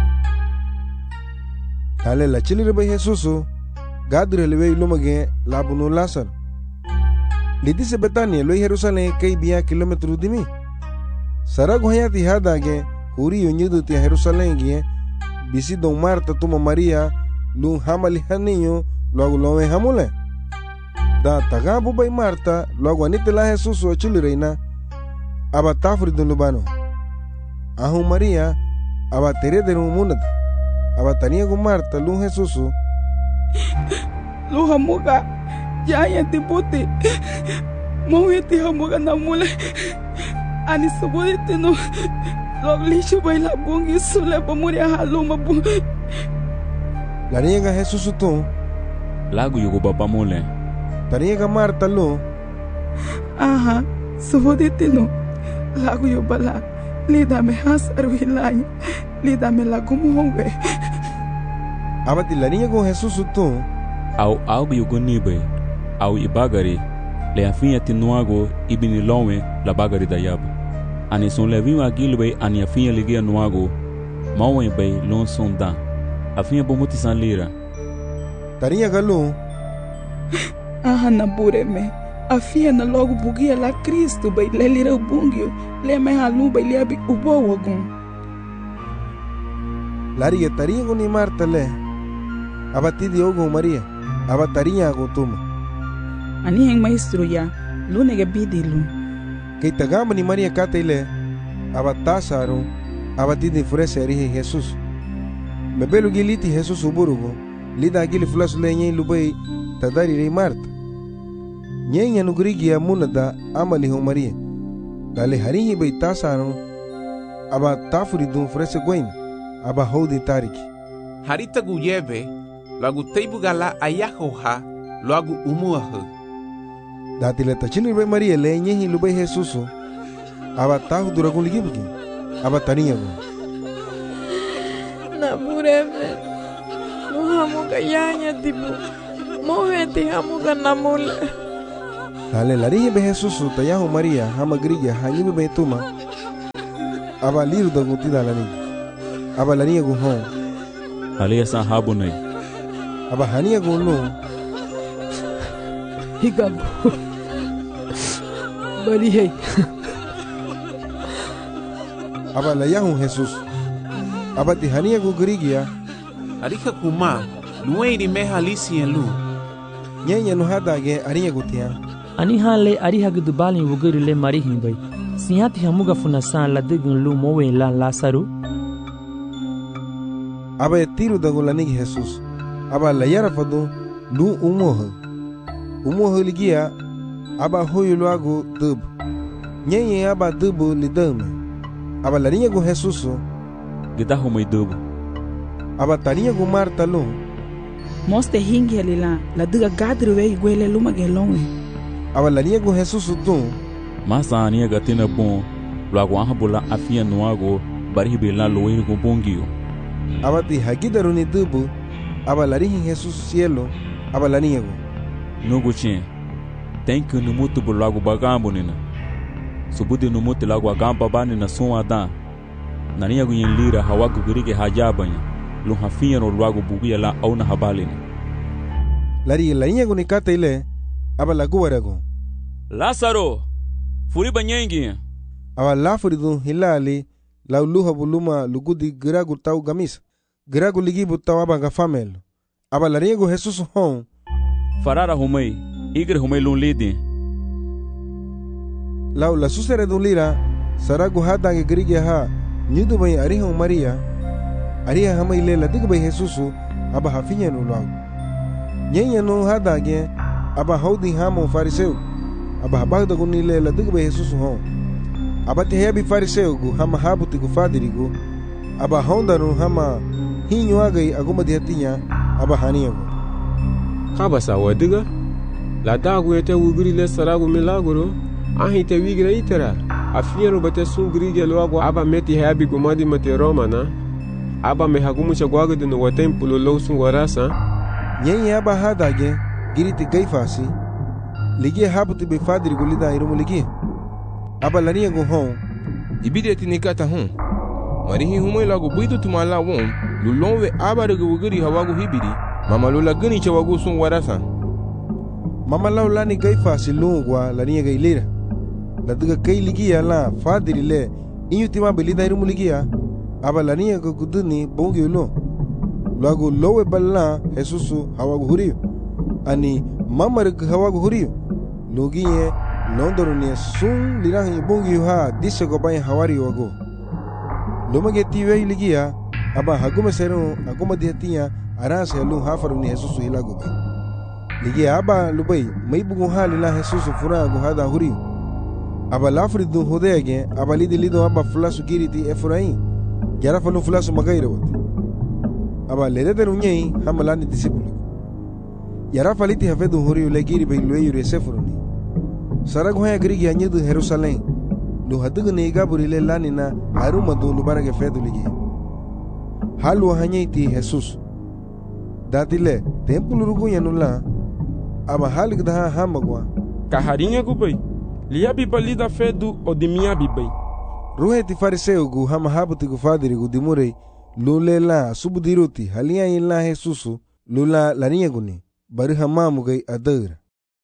Speaker 1: dale la chilire bai Jesus gadre lebe luma ge labuno Lázaro le dice Betania lo Jerusalén kei bia kilometro dimi sarago hayati hada ge huri yonyudu ti Jerusalén ge bisi don Marta tuma Maria lun hamali haninyo lo agulowe hamule da tagabu bai Marta logo anite la Jesus o chilireina aba tafri dun lubano ahu Maria aba tere de munad aba tania gu Marta lun Jesus
Speaker 12: lu hamuga ya ya tiputi mo yeti hamuga namule ani subudite no log lishu bai la bungi sule pamuria haluma bu
Speaker 1: la niega Jesus tu
Speaker 3: lagu yugo baba mule
Speaker 1: tariega Marta lo
Speaker 12: aha subudite no lagu yo bala lida me hasaru hilai lida me la kumuwe
Speaker 1: abati la niega Jesus tu
Speaker 3: au au yugo nibe au ibagari le afinha tinuago ibini lonwe la bagari da yaba ani son levinho agilbe ani afinha ligia nuago mawe bay lon sonda afinha bomuti san lira
Speaker 1: tariega lo
Speaker 12: aha na bureme afia na logo bugia la Cristo bai le lira bungio le me halu bai le abi ubo wagun
Speaker 1: lari taria go ni Marta le abati diogo Maria abataria go tuma
Speaker 12: ani heng maestro ya lune ge bidilu
Speaker 1: kei tagama ni Maria katele abatasaro abati de frese ri Jesus mebelu giliti Jesus uburugo lida gili flasu le nyen lubai tadari rei Marta nyenya nugrigia munada amali ho Maria dale harihi bai tasaro aba tafuri dun frese goin aba hodi tariki
Speaker 2: harita guyebe lagu teibugala ayahoha lagu umuahu
Speaker 1: dati le tachini bai Maria le nyehi lubai Jesus aba tahu duragun ligibugi aba tania go
Speaker 12: na bureme no hamuga yanya tibu Moheti hamuga namule.
Speaker 1: Lale larihe be Jesus tayahu Maria hama grigia hanyibe be tuma. Aba liru da gutida lani. Aba laniya gu hon.
Speaker 3: Hale sa habu nai.
Speaker 1: Aba haniya gu no.
Speaker 15: Higabu. Bari hey.
Speaker 1: Aba layahu Jesus. Aba ti haniya gu grigia.
Speaker 2: Arika kuma luweiri me halisi en lu.
Speaker 1: Nyenya no hadage ariya gutia.
Speaker 5: Ani hale ari hagdu balin wugurile mari himbai. Sihati hamuga funasan la digun lu mowe la Lasaru.
Speaker 1: Aba tiru dagulani Jesus. Aba layara fadu lu umoh. Umoh ligia aba hoyu luagu dub. Nyenya aba dubu lidame. Aba larinya gu Jesus.
Speaker 3: Gita humai dubu.
Speaker 1: Aba tarinya gu Marta lu.
Speaker 12: Moste hingi alila la diga gadru we gwele luma gelonwe.
Speaker 1: Aba larinya gu Jesus tu.
Speaker 3: Masa ania gatina bon. Luagu ahabula afia nuago bari bela loe gu bongio.
Speaker 1: Aba ti hagidaru ni dubu. Aba larinya Jesus cielo. Aba larinya gu.
Speaker 3: Nugu chen. Tenke numutu bulagu bagambo nina. Subudi numutu lagu agamba bani na suwa dan. Nania gu yin lira hawagu girige hajabanya. Lu hafiya no luagu buguya la au na habalina.
Speaker 1: Lari larinya gu ni kata ile. Aba lagu waragu.
Speaker 3: Lazaro. Furi banyengi.
Speaker 1: Aba lafuri dun hilali. Lau luha buluma lugudi giragu tau gamis. Giragu ligibu tau aba gafamelo. Aba larinya gu Jesus hon.
Speaker 3: Farara humei. Igre humei lun lidi.
Speaker 1: Lau la susere dun lira. Saragu hadange girige ha. Nyudu bai ariha Maria. Ariha hama ile la diga bai Jesusu. Aba hafinya no lagu. Nyenya no hadage. Aba haudi hama fariseu. Aba habagda gun ile la diga bai Jesusu hon. Aba te hebi fariseu gu hama habuti gu fadirigu. Aba honda no hama hinyo agai aguma dihatinya. Aba haniya gu.
Speaker 4: Kaba sa wadiga. La dagu ete wugri le saragu milagro. Ahi te wigra itera. Afiero bate sungri ge loago aba meti hebi gumadi mate Roma na. Aba me hagumu chagwago de no watempulo lo sungwarasa.
Speaker 1: Nyenye aba hadage giriti gaifasi. Ligie habuti be fadiri gulida irumu ligie. Aba lania gu hon.
Speaker 11: Ibide tinikata hon. Marihi humoi lagu buidu tumala won. Lulonwe aba rege wugri hawagu hibiri. Mama lula gani chawagu sungwarasa. Mama
Speaker 1: lau lani gaifasi lungwa lania gailira. La diga kai ligia la fadiri le. Inyu tima belida irumu ligia. Aba lania gu kuduni bongi ulo. Lagu lowe balla Jesusu hawagu huriyo. Ani mama rege hawagu huriyo. Lugie londoro ni sun lirahi bongi ha dise go bayi hawari wago. Lumage tiwe ligia. Aba hagume seru aguma dihatinya arase ya lu hafaru ni Jesusu hilago bayi. Ligia aba lubai maibugu hali la Jesusu fura gu hada huriyo. Aba lafri dun hodege aba lidi lido aba fulasu giriti Efraim. Yara falu fulasu magaira wati. Aba ledete runyei hamalani disipulu. Yara faliti hafedu huriyo le giri bai luwe yuri sefuruni. Saragu haya girigi anyedu Jerusalem. Lu hadugu ne igaburi le lani na haruma du lubarage fedu ligi. Halu hanyei ti Jesus. Dati le tempulu rugunya nula. Aba halik daha hamagwa.
Speaker 10: Kaharinya gubai. Lia bibali da fedu o dimia bibai.
Speaker 1: Ruhe ti fariseu gu hama habuti gu fadiri gu dimurei. Lule la subudiruti halia in la Jesusu. Lula laniya guni. Bari hamamu gai adara.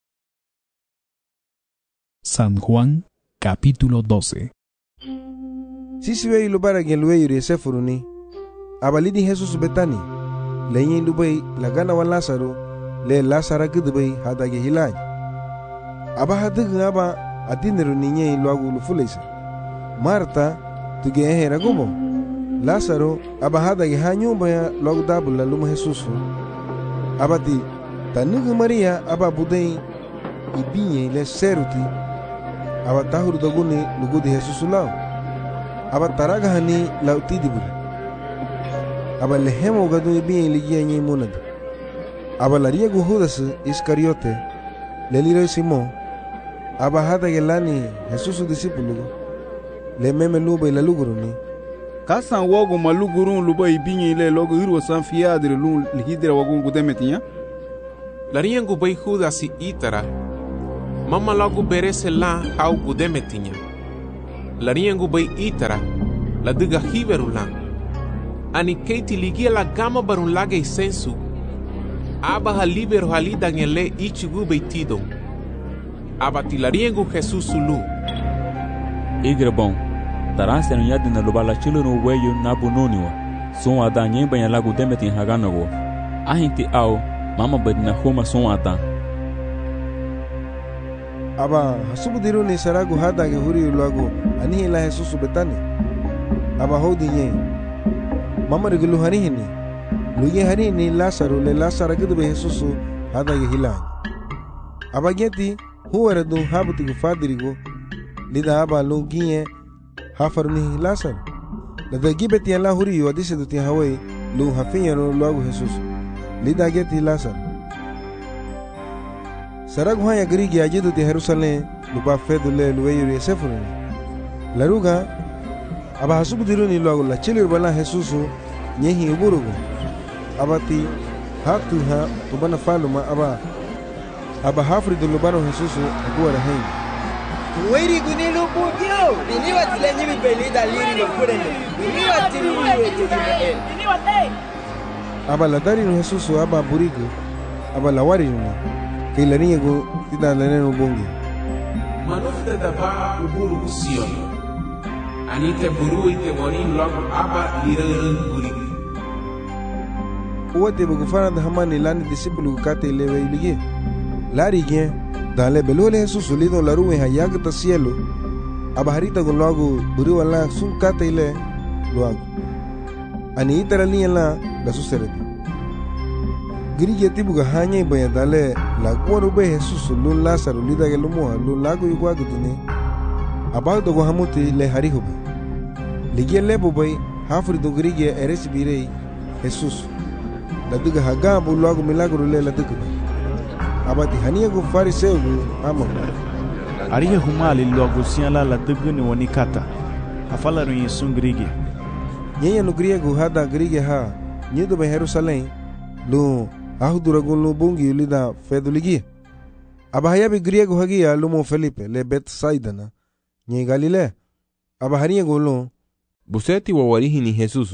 Speaker 9: San Juan, capítulo doce.
Speaker 1: Sisi wei lubara gen luwe yuri sefuruni. Abalidi Jesus betani. Lenyin lubai lagana wa Lazaro. Le Lazara gudubai hadage hilaj. Aba hadugu aba adiniru ninye luagu lufuleisa. Marta tuge ehe ragumo. Lazaro aba hadage hanyumba ya luagu dabula luma Jesusu. Abati tanugu Maria aba budei ibinye le seruti. Aba tahuru daguni lugudi Jesusu lao. Aba taraga hani lau tidibuli. Aba lehemo gadu ibinye ligia nye munadu. Aba laria gu Judas Iscariote le liro Simon. Aba hadage lani Jesusu disipulu. Le meme luba ila luguruni.
Speaker 8: Kasan wogo malugurun luba ibinye ile logo irwo san fiadre lun lihidra wagun gudemetinya.
Speaker 2: Lariengu bai Judas si itara. Mama logo berese la hau gudemetinya. Lariengu bai itara. La diga hiberu la. Ani keiti ligia la gama barun lage sensu. Aba ha libero halida ngele ichigu bai tido. Aba tilariengu Jesus sulu.
Speaker 3: Igre bom. Taranse no yadi na lubala chilo no weyo na bunoniwa. Son ada nyemba ya lagu demetin haganago. Ahinti au mama badina homa son ada.
Speaker 1: Aba hasubu diru ni saragu hada ge huri lagu ani la Jesus betani. Aba hodi ye. Mama regulu hani hini. Luye hani ni Lazaro le Lazaro ge be Jesus hada ge hilan. Aba geti huwa du habuti gu fadirigo. Lida aba lungiye hafaru ni Lazaro. La de gibeti ala huri yo adise du ti hawai lu hafinya no lagu Jesus. Lida geti Lazaro. Sarag haya grigi ajidu ti Jerusalem lupa fedu le luweyu yesefuru. Laruga aba hasubu diruni lagu la chilir bala Jesus nyehi uburugo. Abati haktu ha tubana faluma aba aba hafri du lubano Jesus aguwa rahin.
Speaker 16: Wiri gunilu bugyo. Bini watile nyibi belida liri lo kurene. Bini watili uwe tujime. Bini wate.
Speaker 1: Aba la dari no Jesus aba burigo. Aba la wari no. Kay la niya go tida la neno bongi.
Speaker 2: Manufta da ba uburu kusion. Anite buru ite morin logo aba lirerun burigo.
Speaker 1: Uwate bugufana da hamani lani disipulu kate lewe ilige. Lari gen dale belole Jesus lido la ruwe hayagta cielo. Abaharita con logo buru wala sun kate ile luago. Ani itara liya la la susereti. Grige tibuga hanya baya dale la guaru be Jesus lun Lazaro lida gelumo lun lago yugwa gutune. Abagdo go hamuti le harihobe. Ligie lebo bay hafri do grige eresi birei Jesus. La diga haga bu logo milagro le la diga. Abati hania go fariseu ama.
Speaker 7: Arihe humali logo siala la diga ni wanikata. Afala no yesun grige.
Speaker 1: Nyenya no griego hada grige ha. Nyedo be Jerusalem lu ahuduragun lu bungi lida feduligi. Abahaya be griego hagia lumo Felipe le Betsaida na. Nye Galile. Abahania go lu
Speaker 11: buseti wa warihi ni Jesus.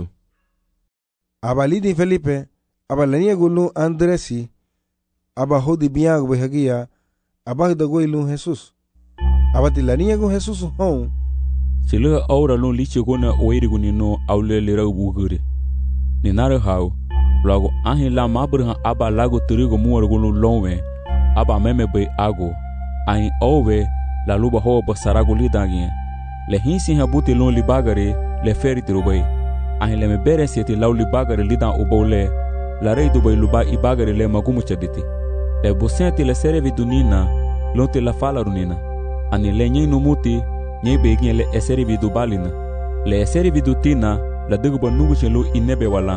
Speaker 1: Abalidi Felipe abalania go lu Andresi. Abahodi biago be hagia abahda go lu Jesus. Abati lania go Jesus hon.
Speaker 3: Sila aura lon liche gona oiri guni no aule lera bugure. Ni nare hau lago ahi la mabra aba lago trigo muar gulu lonwe aba meme be ago ahi owe la luba ho basarago lidagi le hinsi habuti lon libagare le feri trubai ahi le me bere sieti law libagare lidan ubole la rei dubai luba ibagare le magumu chaditi le bosenti le serevi dunina lonte la fala runina ani le nyi numuti nyi be le eseri vidu balina le eseri vidu tina la dugo nugu chelu inebe wala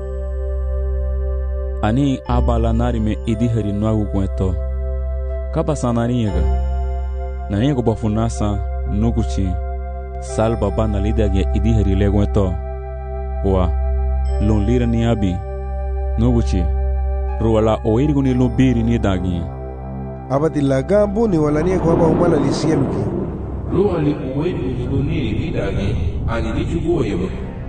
Speaker 3: ani abala nari me idihari nwagu kweto kaba sanariga na yego bafunasa nuguchi salba bana lidage idihari legweto wa lon lira ni abi nuguchi ruwala oirguni lo biri ni dagi
Speaker 1: abati laga buni wala ni ko ba umala li sieluki
Speaker 2: ruwali oirguni duniri lidagi ani lichugo yebo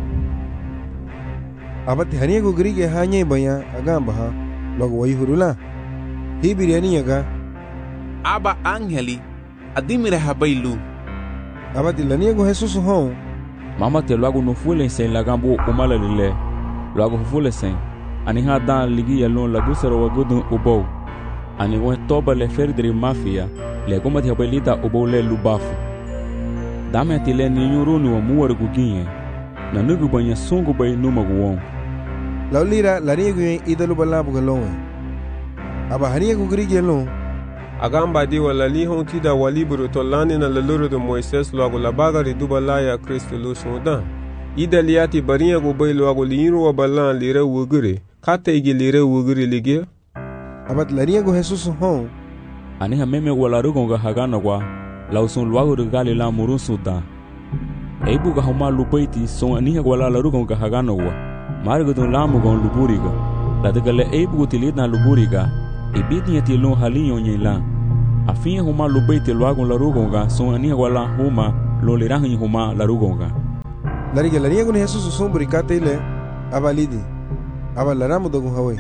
Speaker 1: abati haniego grige hanye baya agamba ha logo wayhurula hibiriani yaga
Speaker 2: aba angeli adimire habailu
Speaker 1: abati laniego Jesus hon
Speaker 3: mama te logo no fule sen lagambo umala lile logo fule sen ani ha dan ligi yalon la gusero wagudu ubo ani won toba le ferdri mafia le gomati habelita ubo le lubafu dame tile ni yurunu wa muwar guginye na nugu banya sungu bay numa guwon
Speaker 1: laulira laniego idalu balabu galon aba haniego grige lon
Speaker 4: agamba di wala li hon tida waliburu to lani na leluru de Moises logo la bagari dubala ya Kristo lo soda ida liati bariya go bay logo liru wa balan lire wugure kata igi lire wugure ligia
Speaker 1: abat laniego Jesus hon
Speaker 3: ani ha meme wala rugo ga hagana kwa lausun logo de gali la murun suda eibu ga homa lupaiti so ani ha wala la rugo ga hagana wa margo don lamu gon luburiga la de gale eibu utilidna luburiga Ibidi ti lo halinho nyela. Afin huma lo beite lo agon la rugonga son ani wala huma lo lirahin huma la rugonga.
Speaker 1: Lariga laria con Jesus sombri katele abalidi. Abalaramo dogun hawe.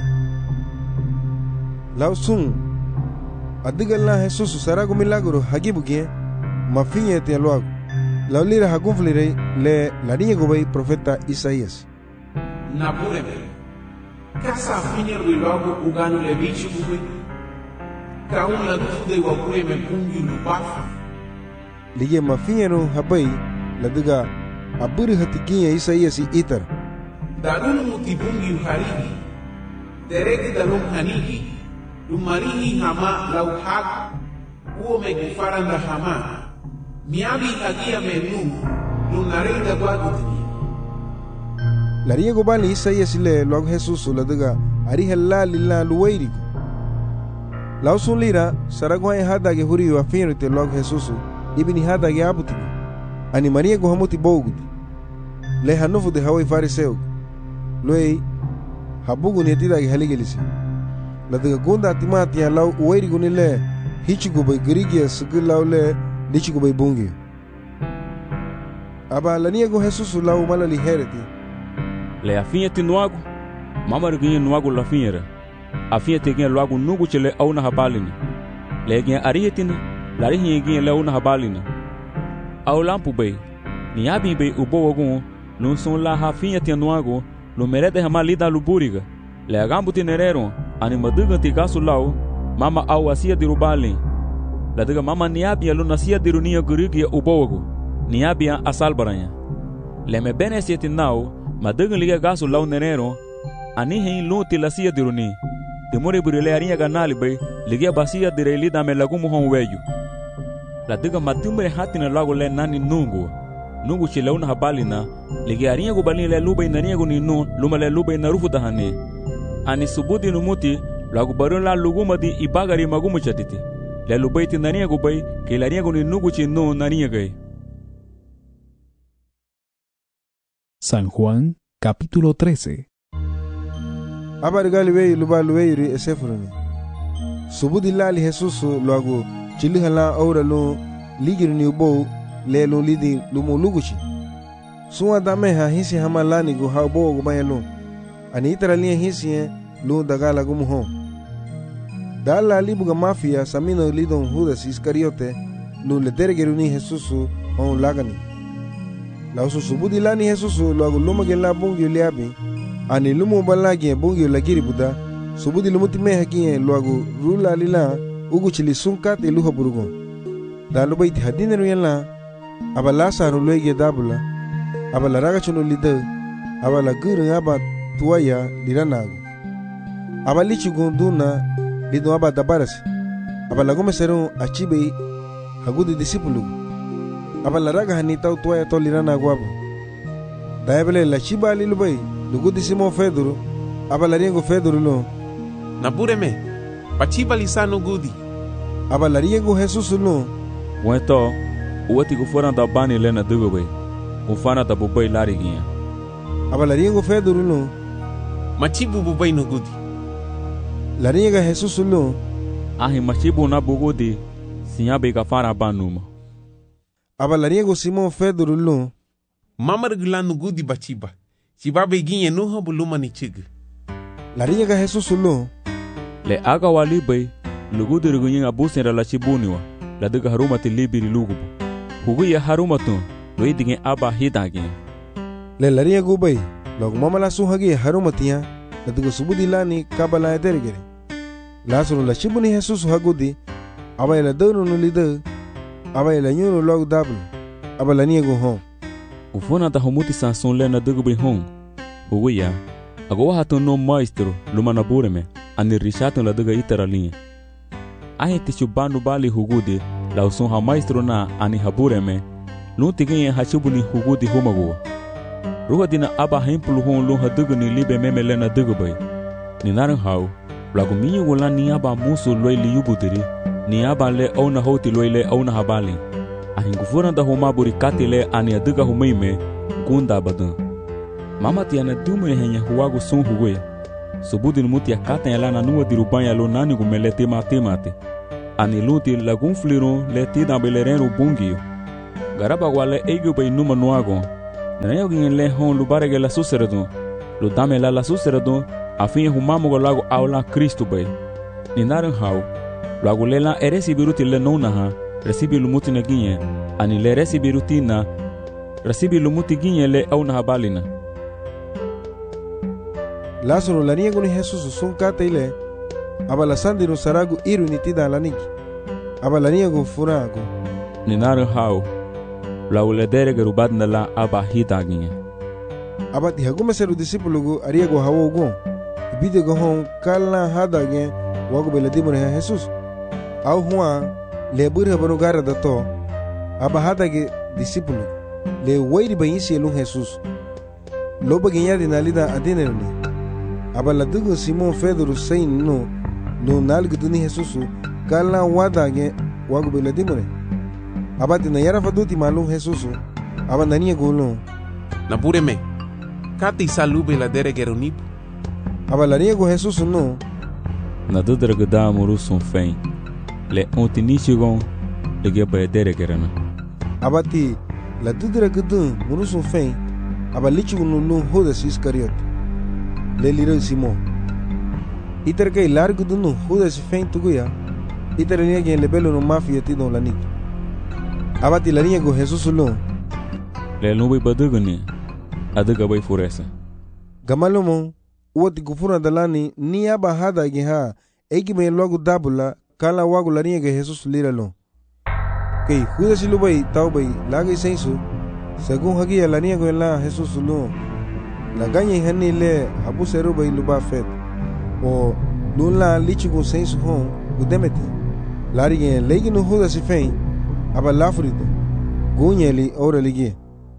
Speaker 1: Lau sun adigalla Jesus sarago milagro hagibugie mafinye te lo ago. Lau lira hagunflire le laria go bay profeta Isaías.
Speaker 2: Napureme. Casa finyer wi logo uganu le bichi buwe. Ka un la dude wa pureme pungi lubafa.
Speaker 1: Lige mafinyero habai la diga aburi hatikinya Isaías itar.
Speaker 2: Darun mutibungi uharigi. Teregi dalum hanigi. Lumarihi hama lau hak. Uo me gufaranda hama. Miabi hagia menu. Lunarida guagutini.
Speaker 1: Laria gobali Isaías le log Jesus la diga ari halla lilla luwairi. Lau sun lira saragwa hada ge huri wa finrite log Jesus ibni hada ge abuti. Ani Maria go hamuti bogudi. Le hanofu de hawai fariseu. Loi habugu netida ge haligelisi. La diga gonda timati ya lau uwairi gunile hichigo bay grigia sugilau le dichigo bay bungi. Aba lania go Jesus lau malali hereti.
Speaker 3: Le afinha te nuago, mama reginha nuago la finha. Afinha te ginha loago nugu chele au na habalina. Le ginha arihetina, la rihinha ginha le au na habalina. Au lampu bay, ni abi bay ubo wagun, lun son la hafinha te nuago, lo merede hamalida luburiga. Le agambu te nerero, animaduga te gasu lau, mama au asia de rubali. La diga mama ni abi alun asia de runia gurigia ubo wago, ni abi asalbaranya. Le me bene siete nao, Madugan liga gaso lau nerero, ani hein luti la sia diruni. Demore burile arinha ganali bay, liga basia direli da me lagumo hon weyu. La diga matumbre hatina lago le nani nungu. Nungu chileuna habalina, liga arinha go balin le luba inania go ninu, luma le luba inarufu dahane. Ani subudi numuti, lago barun la luguma di ibagari magumu chatiti. Le luba itinania go bay, ke la arinha go nungu chinu nania gay.
Speaker 9: San Juan, capítulo trece.
Speaker 1: Abargali wey lubalu wey esefroni. Subudi lali Jesus luago chilihala aura lu ligiri ni ubo le lu lidi lumu luguchi. Suwa dameha hisi hamalani go haubo go bayalo. Ani itaralia hisi lu dagala gumuho. Dala libuga mafia samino lidon Judas Iscariote lu ledergeruni Jesus on lagani. La usu subudi lani Jesus luago lumage la bungi liabi. Ani lumu balagi bungi lagiri buda. Subudi lumuti mehakie luago rula lila ugu chili sunkat iluha burugo. Da luba iti hadine ruyala. Aba lasa ruluege dabula. Aba la raga chuno lida. Aba la gurung aba tuaya liranago. Aba lichi gunduna lido aba dabarasi. Aba la gome serun achibe hagudi disipulugo. Aba la raga hanitau tuaya to liranago abo. Da ebele la chiba lilubai. Lugudi Simon Fedoro, abalariengo Fedoro lo.
Speaker 2: Napureme, pachiba lisano gudi.
Speaker 1: Abalariengo Jesus lo.
Speaker 3: Wento, uati gufora da bani lena dugobe. Ufana da bubai lariginha.
Speaker 1: Abalariengo Fedoro lo.
Speaker 2: Machibu bubai no gudi.
Speaker 1: Larienga Jesus lo.
Speaker 3: Ahi machibu na bugudi, sinyabe gafara banuma.
Speaker 1: Abalariengo Simon Fedoro lo.
Speaker 2: Mama regulano gudi bachiba. Chibabe ginye nuha buluma ni chig.
Speaker 1: Larienga Jesus lo.
Speaker 3: Le aga walibai, lugudi rugunyen abusen la chibuniwa, la diga haruma te libiri lugubu. Huguya haruma tu, lo idingen aba hidagin.
Speaker 1: Le larienga ubai, log mama la suhagi haruma tia, la diga subudi lani kabala edergere. Lasuro la chibuni Jesus hagudi, aba la dono no lida, aba la nyuno log double, aba la niego home.
Speaker 3: Ufona da humuti sanson lena dugubi hong. Huguya, agowa hatu no maestro, lumana bureme, ani rishato la duga itara linha. Ahe tishu banu bali hugudi, la usun ha maestro na ani habureme, lunti genye hachubuni hugudi humago. Ruha dina aba hempulu hong lun ha dugu ni libe meme lena dugubai. Ni naran hau, lagu minyo wala ni aba musu loy li yubudiri, ni aba le ona hoti loy le ona habali. Ahingufura da huma buri katile ani aduga humeime gunda badan. Mama tiana dumure henya huwago sun huwe. Subudi muti akata ya lana nuwa dirubanya lo nani gumele tema temate. Ani luti lagun fliru le tida belerenu bungio. Garaba wale ego bay numa nuago. Nanayo gin le hon lubarege la suseradu. Lu dame la la suseradu afin humamo go lago aula Cristo bay. Ninaran hau. Lago lela eresi biruti le nona ha. Recibi lumuti na ginye. Ani le recibi rutina. Recibi lumuti ginye le au na habalina.
Speaker 1: Lázaro la niego ni Jesús son kata ile. Aba la sandi no saragu iru ni tida la niki. Aba la niego furago.
Speaker 3: Ninaran hau. Lago le derege rubadna la aba hita ginye.
Speaker 1: Aba ti hagume seru discípulo go ariego hawo go. Ibide go hon kala hada gen wago beladimo ne Jesús. Au huwa le burha banu gara dato. Aba hada ge discípulo. Le wairi bayisi elun Jesús. Loba genya dinalida adenelni. Aba la dugo Simon Pedro sein no no nalgu duni Jesús kala wada ge wago beladimo ne. Aba tina yara faduti malum Jesús. Aba nania golon.
Speaker 2: Napúreme. Kati salube la dere geronip.
Speaker 1: Aba la niego Jesús no.
Speaker 3: Na dudra gada muru son fein. Le ontinichigon le geba dere gerana.
Speaker 1: Aba ti la dudra gada muru son fein. Aba lichu no no Judas Iscariot. Le liro Simon. Iter que largo do no Judas fein tuguya. Iter niega le belo no mafia ti don la nik. Aba ti la niego Jesús no.
Speaker 3: Le nubi badugani. Adaga bay furesa.
Speaker 1: Gamalomo, uoti kufuna dalani ni aba hada geha, eki me logo dabula, kala wago la niega Jesús liralo. Kei, Judas ilu bay, tau bay, laga isensu, según hagia la niego en la Jesús lo. La ganya hani le, habu seru bay luba fet. O, lun la lichi gun sensu hon, gudemeti. Lari gen, legi no Judas ifein, aba lafrito. Gunyeli, ora ligie.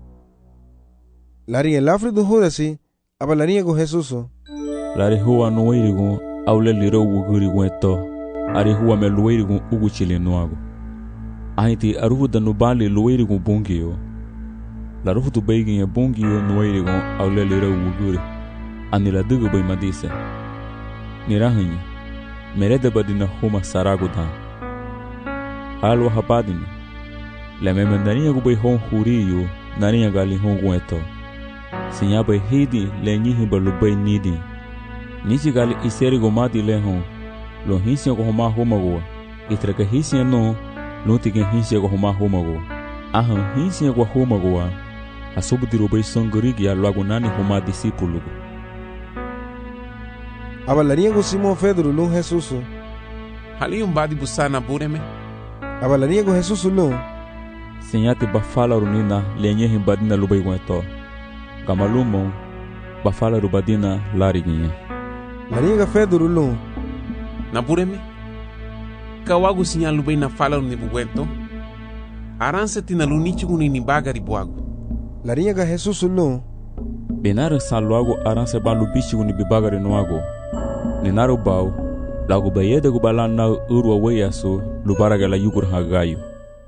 Speaker 1: Lari el afrido Judasi, aba la niego Jesús.
Speaker 3: Lari huwa no irigun, aule liro wuguri weto. Ari huwa me luirigun ugu chile nuago. Ahiti aruhu da nubali luirigun bungio. La ruhu tu beigin ya bungio nuirigun aule liro wuguri. Ani la dugu bay madisa. Nirahanyi, merede badina huma saragu dan. Alwa hapadina. La memendania gu bay hon huriyo, nania gali hon weto. Sinya bay hidi le nyihi ba lubay nidi. Nichi gali iseri go mati le hon. Lo hinsia go homa homa go. Itra ka hinsia no, lo tike hinsia go homa homa go. Ahan hinsia go homa go. Asubu di rubay songorigi ya luago nani homa disipulu go.
Speaker 1: Aba la niego Simon Pedro lo Jesús.
Speaker 2: Hali un badi busana bureme.
Speaker 1: Aba la niego Jesús lo.
Speaker 3: Sinyati bafala runina le nyihi badina lubay weto. Gamalumo bafala rubadina lariginha.
Speaker 1: Lariga Pedro lo.
Speaker 2: Napureme. Kawagu sinyalu bem na fala ni buwento. Aranse tina lunichi kuni ni bagari buagu.
Speaker 1: Lariga Jesús lo.
Speaker 3: Benare saluago aranse balu bichi kuni bibagari noago. Ninaro bau lagu bayede gubalana urwa weyaso lubaraga la yugur hagayo.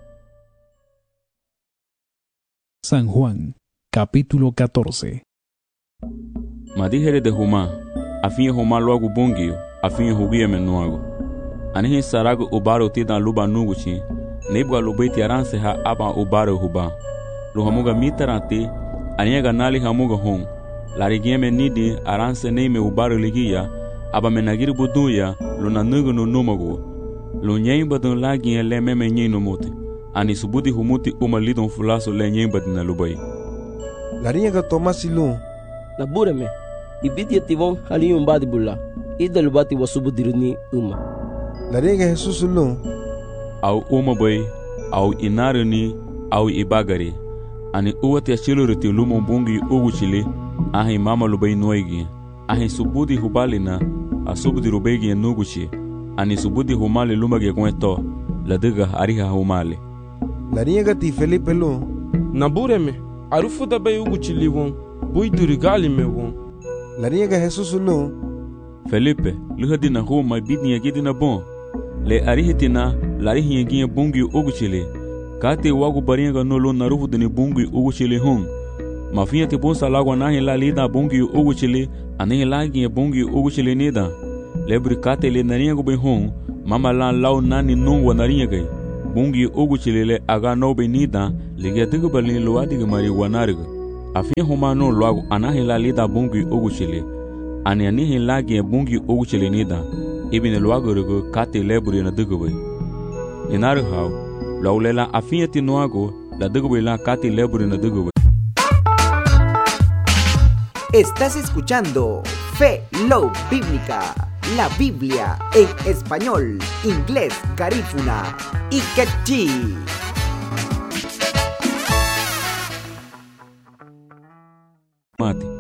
Speaker 9: San Juan capítulo catorce.
Speaker 3: Madijere de Juma, afin Juma logo bungio, afin hugia menuago. Anihi sarago ubaro tida luba nuguchi, nebwa lubeti aranse ha aba ubaro huba. Luhamuga mitarante, aniega nali hamuga hon. Larigieme nidi aranse neime ubaro ligia, aba menagiri buduya, luna nugu no numago. Lunyemba dun lagien le meme nyino mote. Ani subudi humuti uma lidon fulaso le nyemba dina lubai.
Speaker 1: Lariga Tomás Silum.
Speaker 17: Nabureme, ibidi ativon haliyum badi bulla. Ida lubati wasubu diruni uma.
Speaker 1: Lariga Jesus Silum.
Speaker 3: Au uma boy, au inaruni, au ibagari. Ani uwati achiluriti lumo bungi ugu chili, ahi mama lubai noigi. Ahi subudi hubalina, a subudi rubegi nuguchi. Ani subudi humali lumage kweto, ladiga ariha humali.
Speaker 1: Lariga ti Felipe lo.
Speaker 10: Nabureme. Arufu da bay ugu chili won, bui durigali me won.
Speaker 1: Lariga Jesus lo.
Speaker 3: Felipe, luhadi na ho mai bidni yagidi na bon. Le arihitina, larihi yagiye bungi ugu chili. Kate wagu baringa no lo narufu dini bungi ugu chili hon. Mafia ti punsa lagwa nahi la lida bungi ugu chili, anihi lagi bungi ugu chili nida. Lebri kate le nariya gu hong, mama lan lau nani nungwa nariya gay. Bungi ugu chili le aga nobe nida, liga diga balini luadiga mari wanariga. Afia homa no luagu anahi la lida bungi ugu chili. Ani anihi lagi bungi ugu chili nida. Ibine luagu rigo kate lebri na diga bay. Inari hao, laulela afia ti nuagu, la diga bay la kate lebri na diga bay.
Speaker 18: Estás escuchando Fe Love Bíblica, la Biblia en español, inglés, garífuna y quechí.
Speaker 3: Mate.